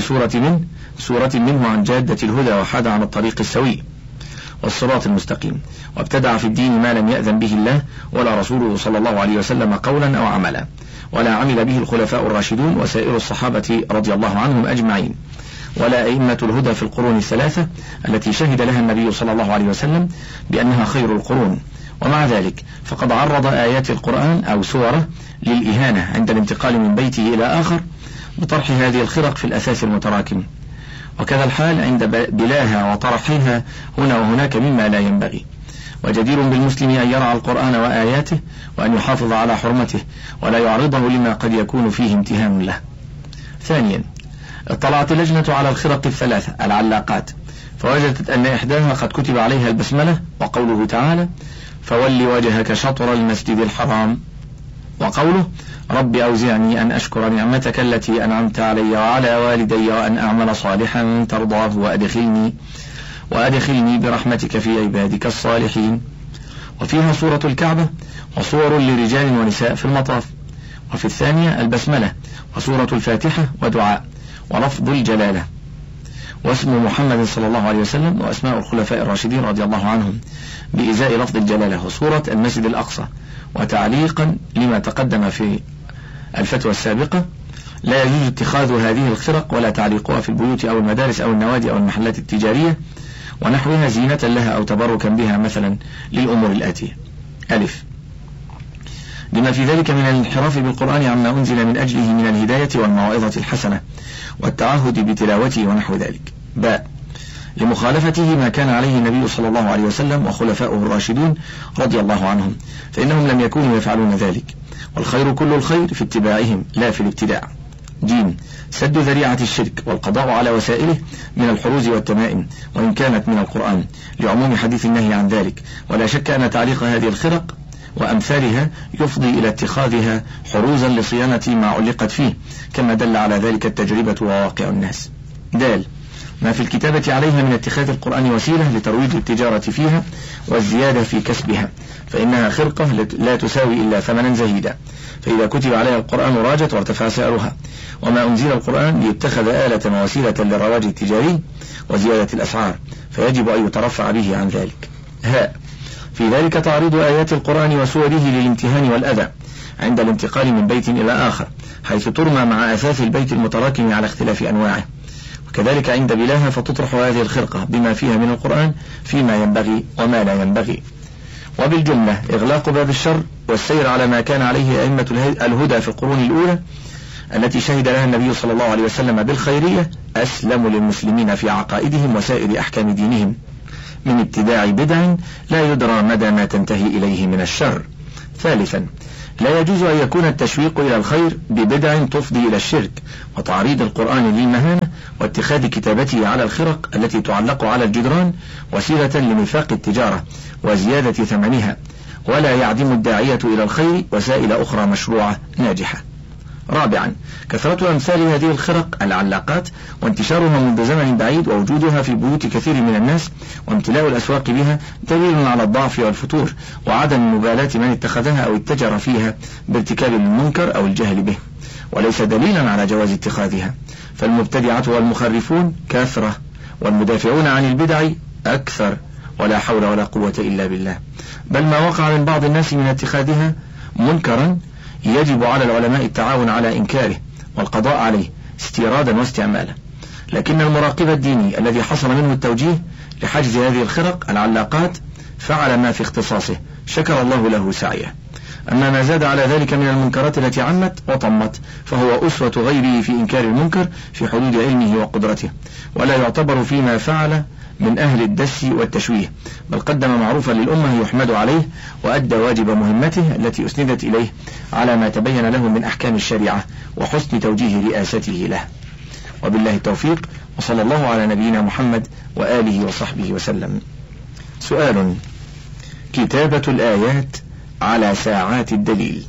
بسورة منه عن جادة الهدى وحاد عن الطريق السوي والصراط المستقيم، وابتدع في الدين ما لم يأذن به الله ولا رسوله صلى الله عليه وسلم قولا أو عملا، ولا عمل به الخلفاء الراشدون وسائر الصحابة رضي الله عنهم أجمعين، ولا أئمة الهدى في القرون 3 التي شهد لها النبي صلى الله عليه وسلم بأنها خير القرون. ومع ذلك فقد عرض آيات القرآن أو سوره للإهانة عند الانتقال من بيته إلى آخر بطرح هذه الخرق في الأثاث المتراكم، وكذا الحال عند بلاها وطرحها هنا وهناك مما لا ينبغي. وجدير بالمسلم أن يرعى القرآن وآياته وأن يحافظ على حرمته ولا يعرضه لما قد يكون فيه امتهان له. ثانيا، اطلعت اللجنة على الخرق 3 العلاقات، فوجدت أن إحداها قد كتب عليها البسملة وقوله تعالى: فول وجهك شطر المسجد الحرام، وقوله: رب أوزعني أن أشكر نعمتك التي أنعمت علي وعلى والدي وأن أعمل صالحا ترضاه وأدخلني برحمتك في عبادك الصالحين. وفيها سورة الكعبة وصور لرجال ونساء في المطاف. وفي الثانية البسملة وسورة الفاتحة ودعاء ولفظ الجلالة واسم محمد صلى الله عليه وسلم وأسماء الخلفاء الراشدين رضي الله عنهم بإزاء لفظ الجلالة وسورة المسجد الأقصى. وتعليقا لما تقدم في الفتوى السابقة، لا يجوز اتخاذ هذه الخرق ولا تعليقها في البيوت أو المدارس أو النوادي أو المحلات التجارية ونحوها زينة لها أو تبركا بها مثلا للأمور الآتية: ألف، لما في ذلك من الانحراف بالقرآن عما أنزل من أجله من الهداية والموعظة الحسنة والتعهد بتلاوته ونحو ذلك. باء، لمخالفته ما كان عليه النبي صلى الله عليه وسلم وخلفاؤه الراشدون رضي الله عنهم، فإنهم لم يكونوا يفعلون ذلك، والخير كل الخير في اتباعهم لا في الابتداع. جيم، سد ذريعة الشرك والقضاء على وسائله من الحروز والتمائم وإن كانت من القرآن لعموم حديث النهي عن ذلك، ولا شك أن تعليق هذه الخرق وأمثالها يفضي إلى اتخاذها حروزا لصيانة ما علقت فيه، كما دل على ذلك التجربة وواقع الناس. دال، ما في الكتابة عليها من اتخاذ القرآن وسيلة لترويج التجارة فيها والزيادة في كسبها، فإنها خرقة لا تساوي إلا ثمنا زهيدا، فإذا كتب عليها القرآن راجت وارتفع سعرها. وما أنزل القرآن ليتخذ آلة ووسيلة للرواج التجاري وزيادة الأسعار، فيجب أن يترفع به عن ذلك. هاء، في ذلك تعريض آيات القرآن وسوره للامتهان والأذى عند الانتقال من بيت إلى آخر، حيث ترمى مع أثاث البيت المتراكم على اختلاف أنواعه، وكذلك عند بلاها فتطرح هذه الخرقة بما فيها من القرآن فيما ينبغي وما لا ينبغي. وبالجملة إغلاق باب الشر والسير على ما كان عليه أئمة الهدى في القرون الأولى التي شهد لها النبي صلى الله عليه وسلم بالخيرية أسلم للمسلمين في عقائدهم وسائر أحكام دينهم من ابتداع بدع لا يدرى مدى ما تنتهي إليه من الشر. ثالثا، لا يجوز أن يكون التشويق إلى الخير ببدع تفضي إلى الشرك وتعريض القرآن للمهانة واتخاذ كتابته على الخرق التي تعلق على الجدران وسيلة لميثاق التجارة وزيادة ثمنها، ولا يعدم الداعية إلى الخير وسائل أخرى مشروعة ناجحة. رابعا، كثرة أمثال هذه الخرق العلاقات وانتشارها منذ زمن بعيد ووجودها في بيوت كثير من الناس وامتلاء الأسواق بها دليل على الضعف والفتور وعدم مبالاة من اتخذها أو اتجر فيها بارتكاب المنكر أو الجهل به، وليس دليلا على جواز اتخاذها، فالمبتدعة والمخرفون كثرة والمدافعون عن البدع أكثر، ولا حول ولا قوة إلا بالله. بل ما وقع من بعض الناس من اتخاذها منكرا يجب على العلماء التعاون على إنكاره والقضاء عليه استيرادا واستعمالا، لكن المراقب الديني الذي حصل منه التوجيه لحجز هذه الخرق العلاقات فعل ما في اختصاصه، شكر الله له سعيه. أما ما زاد على ذلك من المنكرات التي عمت وطمت فهو أسوة غيره في إنكار المنكر في حدود علمه وقدرته، ولا يعتبر فيما فعل من أهل الدس والتشويه، بل قدم معروفا للأمة يحمد عليه وأدى واجب مهمته التي أسندت إليه على ما تبين له من أحكام الشريعة وحسن توجيه رئاسته له. وبالله التوفيق، وصلى الله على نبينا محمد وآله وصحبه وسلم. سؤال: كتابة الآيات على ساعات الدليل.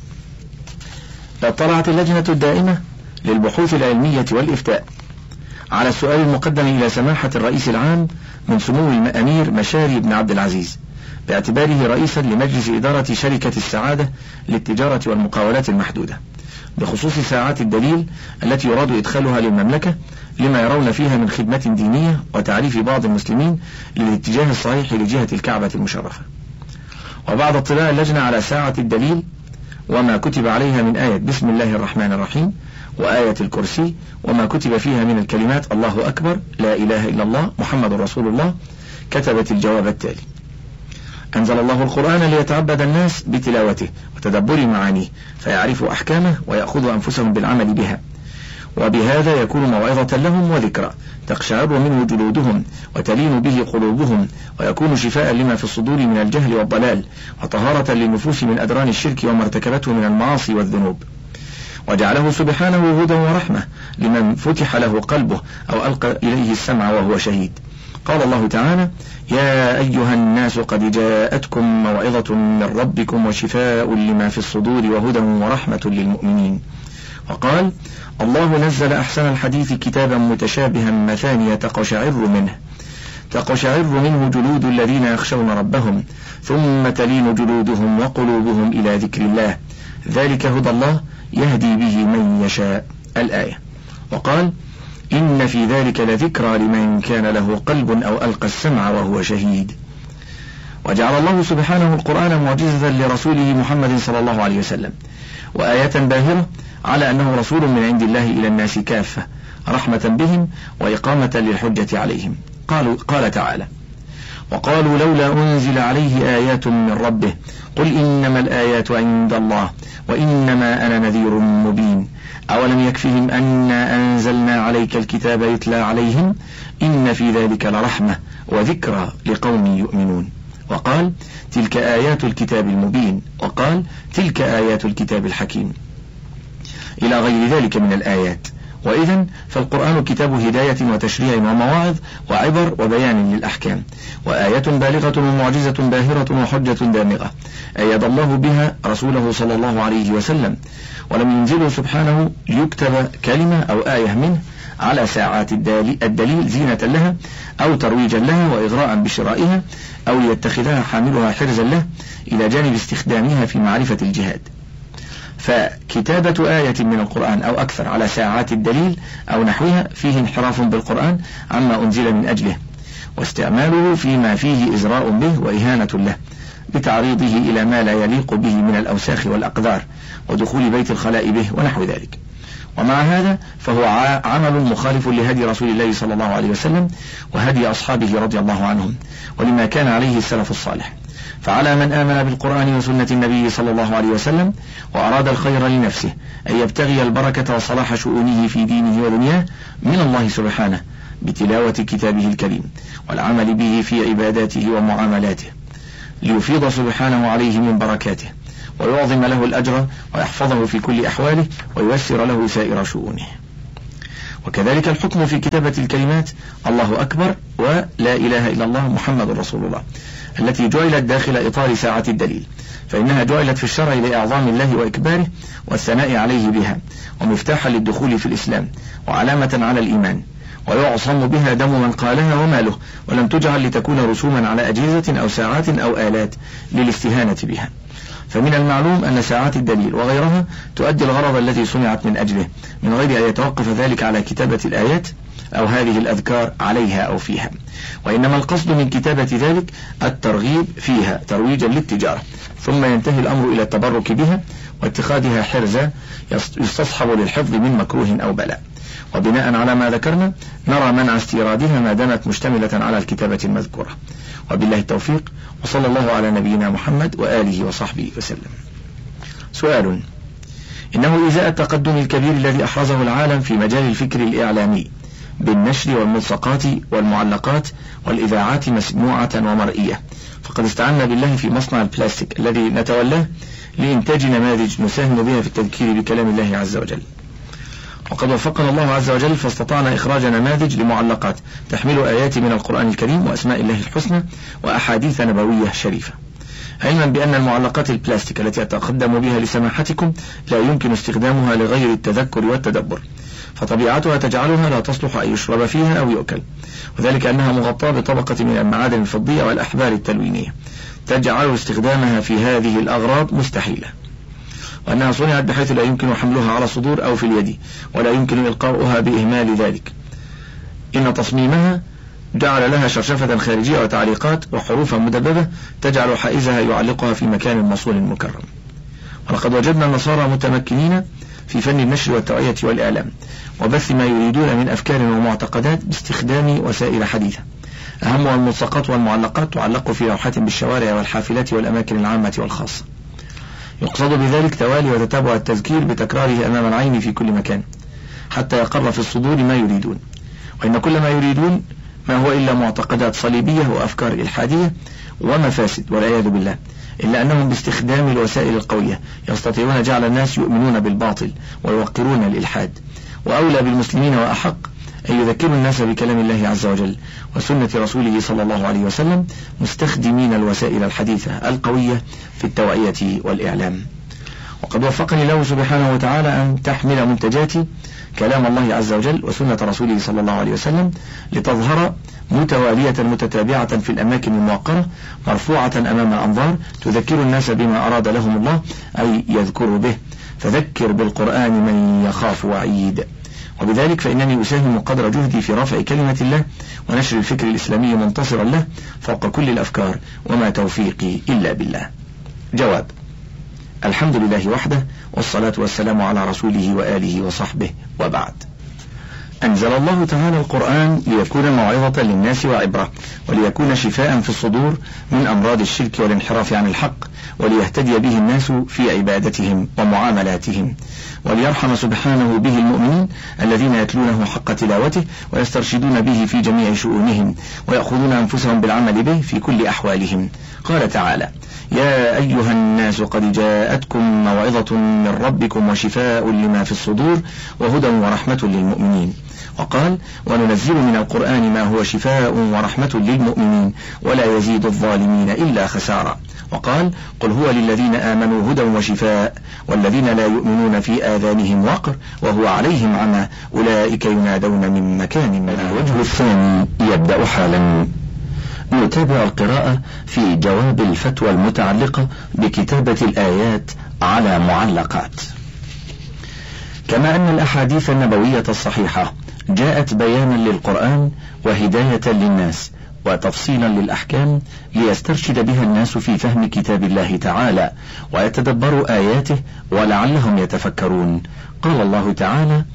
اطلعت اللجنة الدائمة للبحوث العلمية والإفتاء على السؤال المقدم إلى سماحة الرئيس العام من سمو الأمير مشاري بن عبد العزيز باعتباره رئيسا لمجلس إدارة شركة السعادة للتجارة والمقاولات المحدودة بخصوص ساعات الدليل التي يراد إدخالها للمملكة لما يرون فيها من خدمة دينية وتعريف بعض المسلمين للاتجاه الصحيح لجهة الكعبة المشرفة. وبعد اطلاع اللجنة على ساعة الدليل وما كتب عليها من آية بسم الله الرحمن الرحيم وآية الكرسي وما كتب فيها من الكلمات الله أكبر لا إله إلا الله محمد رسول الله، كتبت الجواب التالي: أنزل الله القرآن ليتعبد الناس بتلاوته وتدبر معانيه فيعرفوا أحكامه ويأخذوا أنفسهم بالعمل بها، وبهذا يكون موعظة لهم وذكرى تقشعر منه جلودهم وتلين به قلوبهم، ويكون شفاء لما في الصدور من الجهل والضلال وطهارة للنفوس من أدران الشرك وما ارتكبته من المعاصي والذنوب. وجعله سبحانه هدى ورحمة لمن فتح له قلبه أو ألقى إليه السمع وهو شهيد. قال الله تعالى: يا أيها الناس قد جاءتكم موعظة من ربكم وشفاء لما في الصدور وهدى ورحمة للمؤمنين. وقال: الله نزل أحسن الحديث كتابا متشابها مثانية تقشعر منه جلود الذين يخشون ربهم ثم تلين جلودهم وقلوبهم إلى ذكر الله ذلك هدى الله يهدي به من يشاء. الآية. وقال: إن في ذلك لذكرى لمن كان له قلب أو ألقى السمع وهو شهيد. وجعل الله سبحانه القرآن معجزة لرسوله محمد صلى الله عليه وسلم وآية باهرة على أنه رسول من عند الله إلى الناس كافة رحمة بهم وإقامة للحجة عليهم. قال تعالى: وقالوا لولا أنزل عليه آيات من ربه قل إنما الآيات عند الله وإنما أنا نذير مبين أولم يكفهم أنا أنزلنا عليك الكتاب يتلى عليهم إن في ذلك لرحمة وذكرى لقوم يؤمنون. وقال: تلك آيات الكتاب المبين. وقال: تلك آيات الكتاب الحكيم، إلى غير ذلك من الآيات. وإذن فالقرآن كتاب هداية وتشريع ومواعظ وعبر وبيان للأحكام، وآية بالغة ومعجزة باهرة وحجة دامغة أيد الله بها رسوله صلى الله عليه وسلم، ولم ينزله سبحانه ليكتب كلمة أو آية منه على ساعات الدليل زينة لها أو ترويجا لها وإغراء بشرائها أو ليتخذها حاملها حرزا له إلى جانب استخدامها في معرفة الجهاد. فكتابة آية من القرآن أو أكثر على ساعات الدليل أو نحوها فيه انحراف بالقرآن عما أنزل من أجله، واستعماله فيما فيه إزراء به وإهانة له بتعريضه إلى ما لا يليق به من الأوساخ والأقذار ودخول بيت الخلاء به ونحو ذلك. ومع هذا فهو عمل مخالف لهدي رسول الله صلى الله عليه وسلم وهدي أصحابه رضي الله عنهم ولما كان عليه السلف الصالح، فعلى من آمن بالقرآن وسنة النبي صلى الله عليه وسلم وأراد الخير لنفسه أن يبتغي البركة وصلاح شؤونه في دينه ودنياه من الله سبحانه بتلاوة كتابه الكريم والعمل به في عباداته ومعاملاته، ليفيض سبحانه عليه من بركاته ويعظم له الأجر ويحفظه في كل أحواله وييسر له سائر شؤونه. وكذلك الحكم في كتابة الكلمات الله أكبر ولا إله إلا الله محمد رسول الله التي جعلت داخل إطار ساعة الدليل، فإنها جعلت في الشرع لإعظام الله وإكباره والثناء عليه بها، ومفتاحا للدخول في الإسلام وعلامة على الإيمان، ويعصم بها دم من قالها وماله، ولم تجعل لتكون رسوما على أجهزة أو ساعات أو آلات للاستهانة بها. فمن المعلوم أن ساعات الدليل وغيرها تؤدي الغرض الذي صنعت من أجله من غير أن يتوقف ذلك على كتابة الآيات أو هذه الأذكار عليها أو فيها، وإنما القصد من كتابة ذلك الترغيب فيها ترويجا للتجارة، ثم ينتهي الأمر إلى التبرك بها واتخاذها حرزا يستصحب للحفظ من مكروه أو بلاء. وبناء على ما ذكرنا نرى منع استيرادها ما دامت مشتملة على الكتابة المذكورة. وبالله التوفيق، وصلى الله على نبينا محمد وآله وصحبه وسلم. سؤال: إنه إزاء التقدم الكبير الذي أحرزه العالم في مجال الفكر الإعلامي بالنشر والملصقات والمعلقات والإذاعات مسموعة ومرئية، فقد استعنا بالله في مصنع البلاستيك الذي نتولاه لإنتاج نماذج نساهم بها في التذكير بكلام الله عز وجل، وقد وفقنا الله عز وجل فاستطعنا إخراج نماذج لمعلقات تحمل آيات من القرآن الكريم وأسماء الله الحسنى وأحاديث نبوية شريفة، علما بأن المعلقات البلاستيك التي أتقدم بها لسماحتكم لا يمكن استخدامها لغير التذكر والتدبر، فطبيعتها تجعلها لا تصلح أن يشرب فيها أو يؤكل، وذلك أنها مغطاة بطبقة من المعادن الفضية والأحبار التلوينية تجعل استخدامها في هذه الأغراض مستحيلة، وأنها صنعت بحيث لا يمكن حملها على الصدور أو في اليد، ولا يمكن إلقاؤها بإهمال ذلك، إن تصميمها جعل لها شرشفة خارجية وتعليقات وحروفا مدببة تجعل حائزها يعلقها في مكان موصول مكرم. ولقد وجدنا النصارى متمكنين في فن النشر والتوعية والإعلام وبث ما يريدون من أفكار ومعتقدات باستخدام وسائل حديثة، أهمها الملصقات والمعلقات تعلق في لوحات بالشوارع والحافلات والأماكن العامة والخاصة، يقصد بذلك توالي وتتابع التذكير بتكراره أمام العين في كل مكان حتى يقر في الصدور ما يريدون، وإن كل ما يريدون ما هو إلا معتقدات صليبية وأفكار إلحادية ومفاسد والعياذ بالله، إلا أنهم باستخدام الوسائل القوية يستطيعون جعل الناس يؤمنون بالباطل ويوقرون الإلحاد، وأولى بالمسلمين وأحق أن يذكروا الناس بكلام الله عز وجل وسنة رسوله صلى الله عليه وسلم مستخدمين الوسائل الحديثة القوية في التوعية والإعلام. وقد وفقني الله سبحانه وتعالى أن تحمل منتجاتي كلام الله عز وجل وسنة رسوله صلى الله عليه وسلم لتظهر متوالية متتابعة في الأماكن الموقرة مرفوعة أمام الأنظار تذكر الناس بما أراد لهم الله أي يذكروا به، فذكر بالقرآن من يخاف وعيد. وبذلك فإنني أساهم قدر جهدي في رفع كلمة الله ونشر الفكر الإسلامي منتصرا له فوق كل الأفكار، وما توفيقي إلا بالله. جواب: الحمد لله وحده، والصلاة والسلام على رسوله وآله وصحبه، وبعد. أنزل الله تعالى القرآن ليكون موعظة للناس وعبرة، وليكون شفاء في الصدور من أمراض الشرك والانحراف عن الحق، وليهتدي به الناس في عبادتهم ومعاملاتهم، وليرحم سبحانه به المؤمنين الذين يتلونه حق تلاوته ويسترشدون به في جميع شؤونهم ويأخذون أنفسهم بالعمل به في كل أحوالهم. قال تعالى: يا أيها الناس قد جاءتكم موعظة من ربكم وشفاء لما في الصدور وهدى ورحمة للمؤمنين. وقال: وننزل من القرآن ما هو شفاء ورحمة للمؤمنين ولا يزيد الظالمين إلا خسارا. وقال: قل هو للذين آمنوا هدى وشفاء والذين لا يؤمنون في آذانهم وقر وهو عليهم عمى أولئك ينادون من مكان بعيد. الوجه الثاني يبدأ حالا. نتابع القراءة في جواب الفتوى المتعلقة بكتابة الآيات على معلقات. كما أن الأحاديث النبوية الصحيحة جاءت بيانا للقرآن وهداية للناس وتفصيلا للأحكام ليسترشد بها الناس في فهم كتاب الله تعالى ويتدبروا آياته ولعلهم يتفكرون. قال الله تعالى: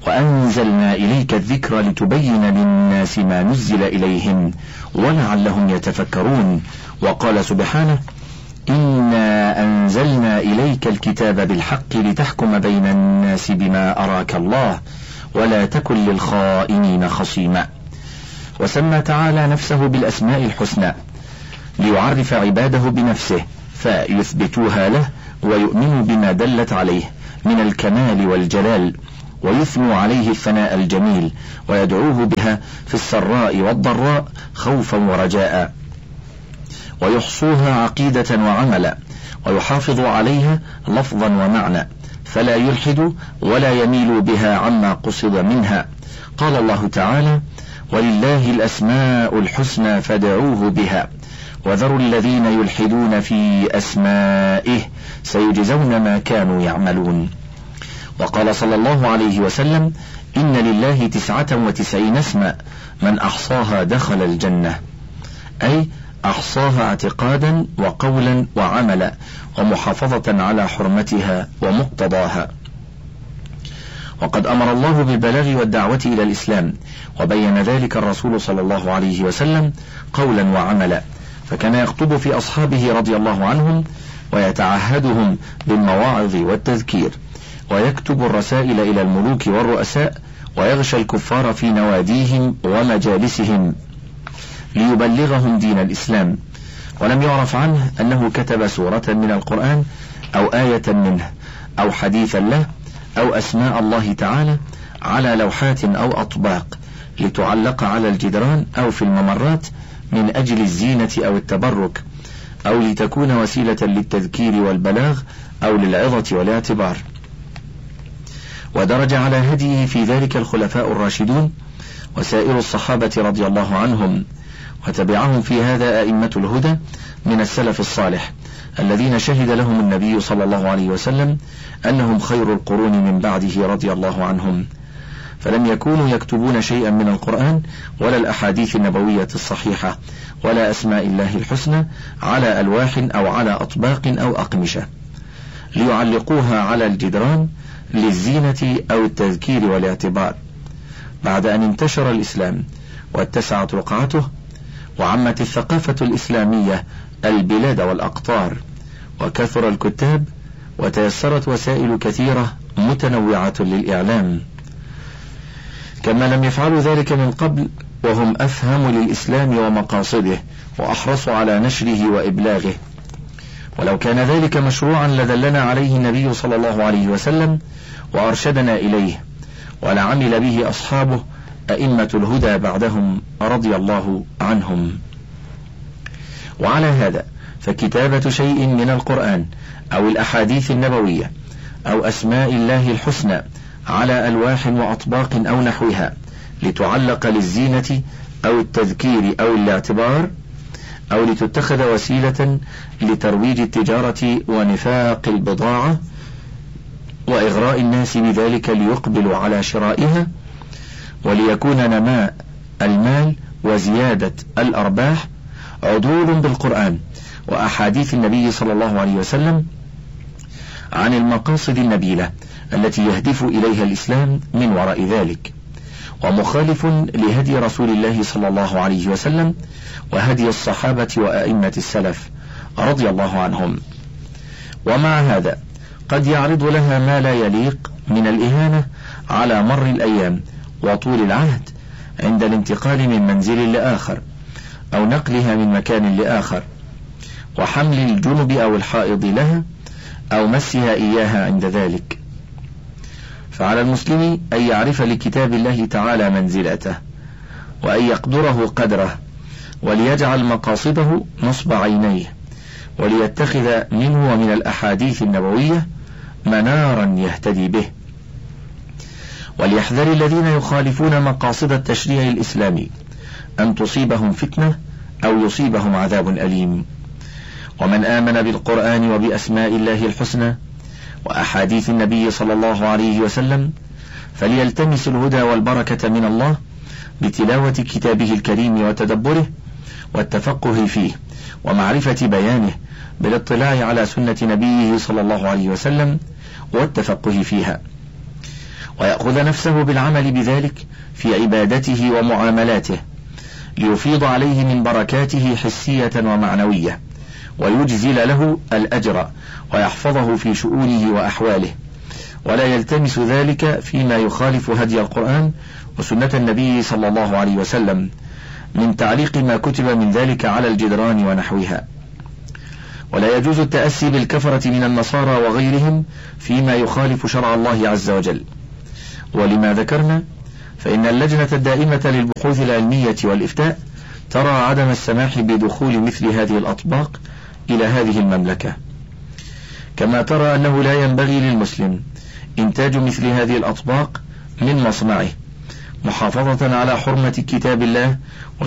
وأنزلنا إليك الذكر لتبين للناس ما نزل إليهم ولعلهم يتفكرون. وقال سبحانه: إنا أنزلنا إليك الكتاب بالحق لتحكم بين الناس بما أراك الله ولا تكن للخائنين خصيما. وسمى تعالى نفسه بالأسماء الحسنى ليعرف عباده بنفسه فيثبتوها له ويؤمنوا بما دلت عليه من الكمال والجلال، ويثنوا عليه الثناء الجميل ويدعوه بها في السراء والضراء خوفا ورجاء، ويحصوها عقيدة وعملا، ويحافظوا عليها لفظا ومعنى، فلا يلحدوا ولا يميلوا بها عما قصد منها. قال الله تعالى: ولله الأسماء الحسنى فادعوه بها وذروا الذين يلحدون في أسمائه سيجزون ما كانوا يعملون. وقال صلى الله عليه وسلم: إن لله 99 اسما من أحصاها دخل الجنة، أي أحصاها اعتقادا وقولا وعملا ومحافظة على حرمتها ومقتضاها. وقد أمر الله بالبلاغ والدعوة إلى الإسلام، وبين ذلك الرسول صلى الله عليه وسلم قولا وعملا، فكان يخطب في أصحابه رضي الله عنهم ويتعهدهم بالمواعظ والتذكير، ويكتب الرسائل إلى الملوك والرؤساء، ويغشى الكفار في نواديهم ومجالسهم ليبلغهم دين الإسلام. ولم يعرف عنه أنه كتب سورة من القرآن أو آية منه أو حديثا له أو أسماء الله تعالى على لوحات أو أطباق لتعلق على الجدران أو في الممرات من أجل الزينة أو التبرك، أو لتكون وسيلة للتذكير والبلاغ أو للعظة والاعتبار. ودرج على هديه في ذلك الخلفاء الراشدون وسائر الصحابة رضي الله عنهم، وتبعهم في هذا أئمة الهدى من السلف الصالح الذين شهد لهم النبي صلى الله عليه وسلم أنهم خير القرون من بعده رضي الله عنهم، فلم يكونوا يكتبون شيئا من القرآن ولا الأحاديث النبوية الصحيحة ولا أسماء الله الحسنى على ألواح أو على أطباق أو أقمشة ليعلقوها على الجدران للزينة أو التذكير والاعتبار. بعد أن انتشر الإسلام واتسعت رقعته وعمت الثقافة الإسلامية البلاد والأقطار، وكثر الكتاب وتيسرت وسائل كثيرة متنوعة للإعلام، كما لم يفعلوا ذلك من قبل وهم أفهم للإسلام ومقاصده وأحرصوا على نشره وإبلاغه. ولو كان ذلك مشروعا لدلنا عليه النبي صلى الله عليه وسلم وأرشدنا إليه، ولعمل به أصحابه أئمة الهدى بعدهم رضي الله عنهم. وعلى هذا فكتابة شيء من القرآن أو الأحاديث النبوية أو أسماء الله الحسنى على ألواح وأطباق أو نحوها لتعلق للزينة أو التذكير أو الاعتبار، أو لتتخذ وسيلة لترويج التجارة ونفاق البضاعة وإغراء الناس بذلك ليقبلوا على شرائها، وليكون نماء المال وزيادة الأرباح، عدول بالقرآن وأحاديث النبي صلى الله عليه وسلم عن المقاصد النبيلة التي يهدف إليها الإسلام من وراء ذلك، ومخالف لهدي رسول الله صلى الله عليه وسلم وهدي الصحابة وأئمة السلف رضي الله عنهم. ومع هذا قد يعرض لها ما لا يليق من الإهانة على مر الأيام وطول العهد عند الانتقال من منزل لآخر أو نقلها من مكان لآخر، وحمل الجنب أو الحائض لها أو مسها إياها عند ذلك. فعلى المسلم أن يعرف لكتاب الله تعالى منزلته وأن يقدره قدره، وليجعل مقاصده نصب عينيه، وليتخذ منه ومن الأحاديث النبوية منارا يهتدي به. وليحذر الذين يخالفون مقاصد التشريع الإسلامي أن تصيبهم فتنة أو يصيبهم عذاب أليم. ومن آمن بالقرآن وبأسماء الله الحسنى وأحاديث النبي صلى الله عليه وسلم فليلتمس الهدى والبركة من الله بتلاوة كتابه الكريم وتدبره والتفقه فيه ومعرفة بيانه بالاطلاع على سنة نبيه صلى الله عليه وسلم والتفقه فيها. ويأخذ نفسه بالعمل بذلك في عبادته ومعاملاته، ليفيض عليه من بركاته حسية ومعنوية، ويجزل له الأجر ويحفظه في شؤونه وأحواله، ولا يلتمس ذلك فيما يخالف هدي القرآن وسنة النبي صلى الله عليه وسلم من تعليق ما كتب من ذلك على الجدران ونحوها. ولا يجوز التأسي بالكفرة من النصارى وغيرهم فيما يخالف شرع الله عز وجل. ولما ذكرنا فإن اللجنة الدائمة للبحوث العلمية والإفتاء ترى عدم السماح بدخول مثل هذه الأطباق إلى هذه المملكة، كما ترى أنه لا ينبغي للمسلم إنتاج مثل هذه الأطباق من مصنعه، محافظة على حرمة كتاب الله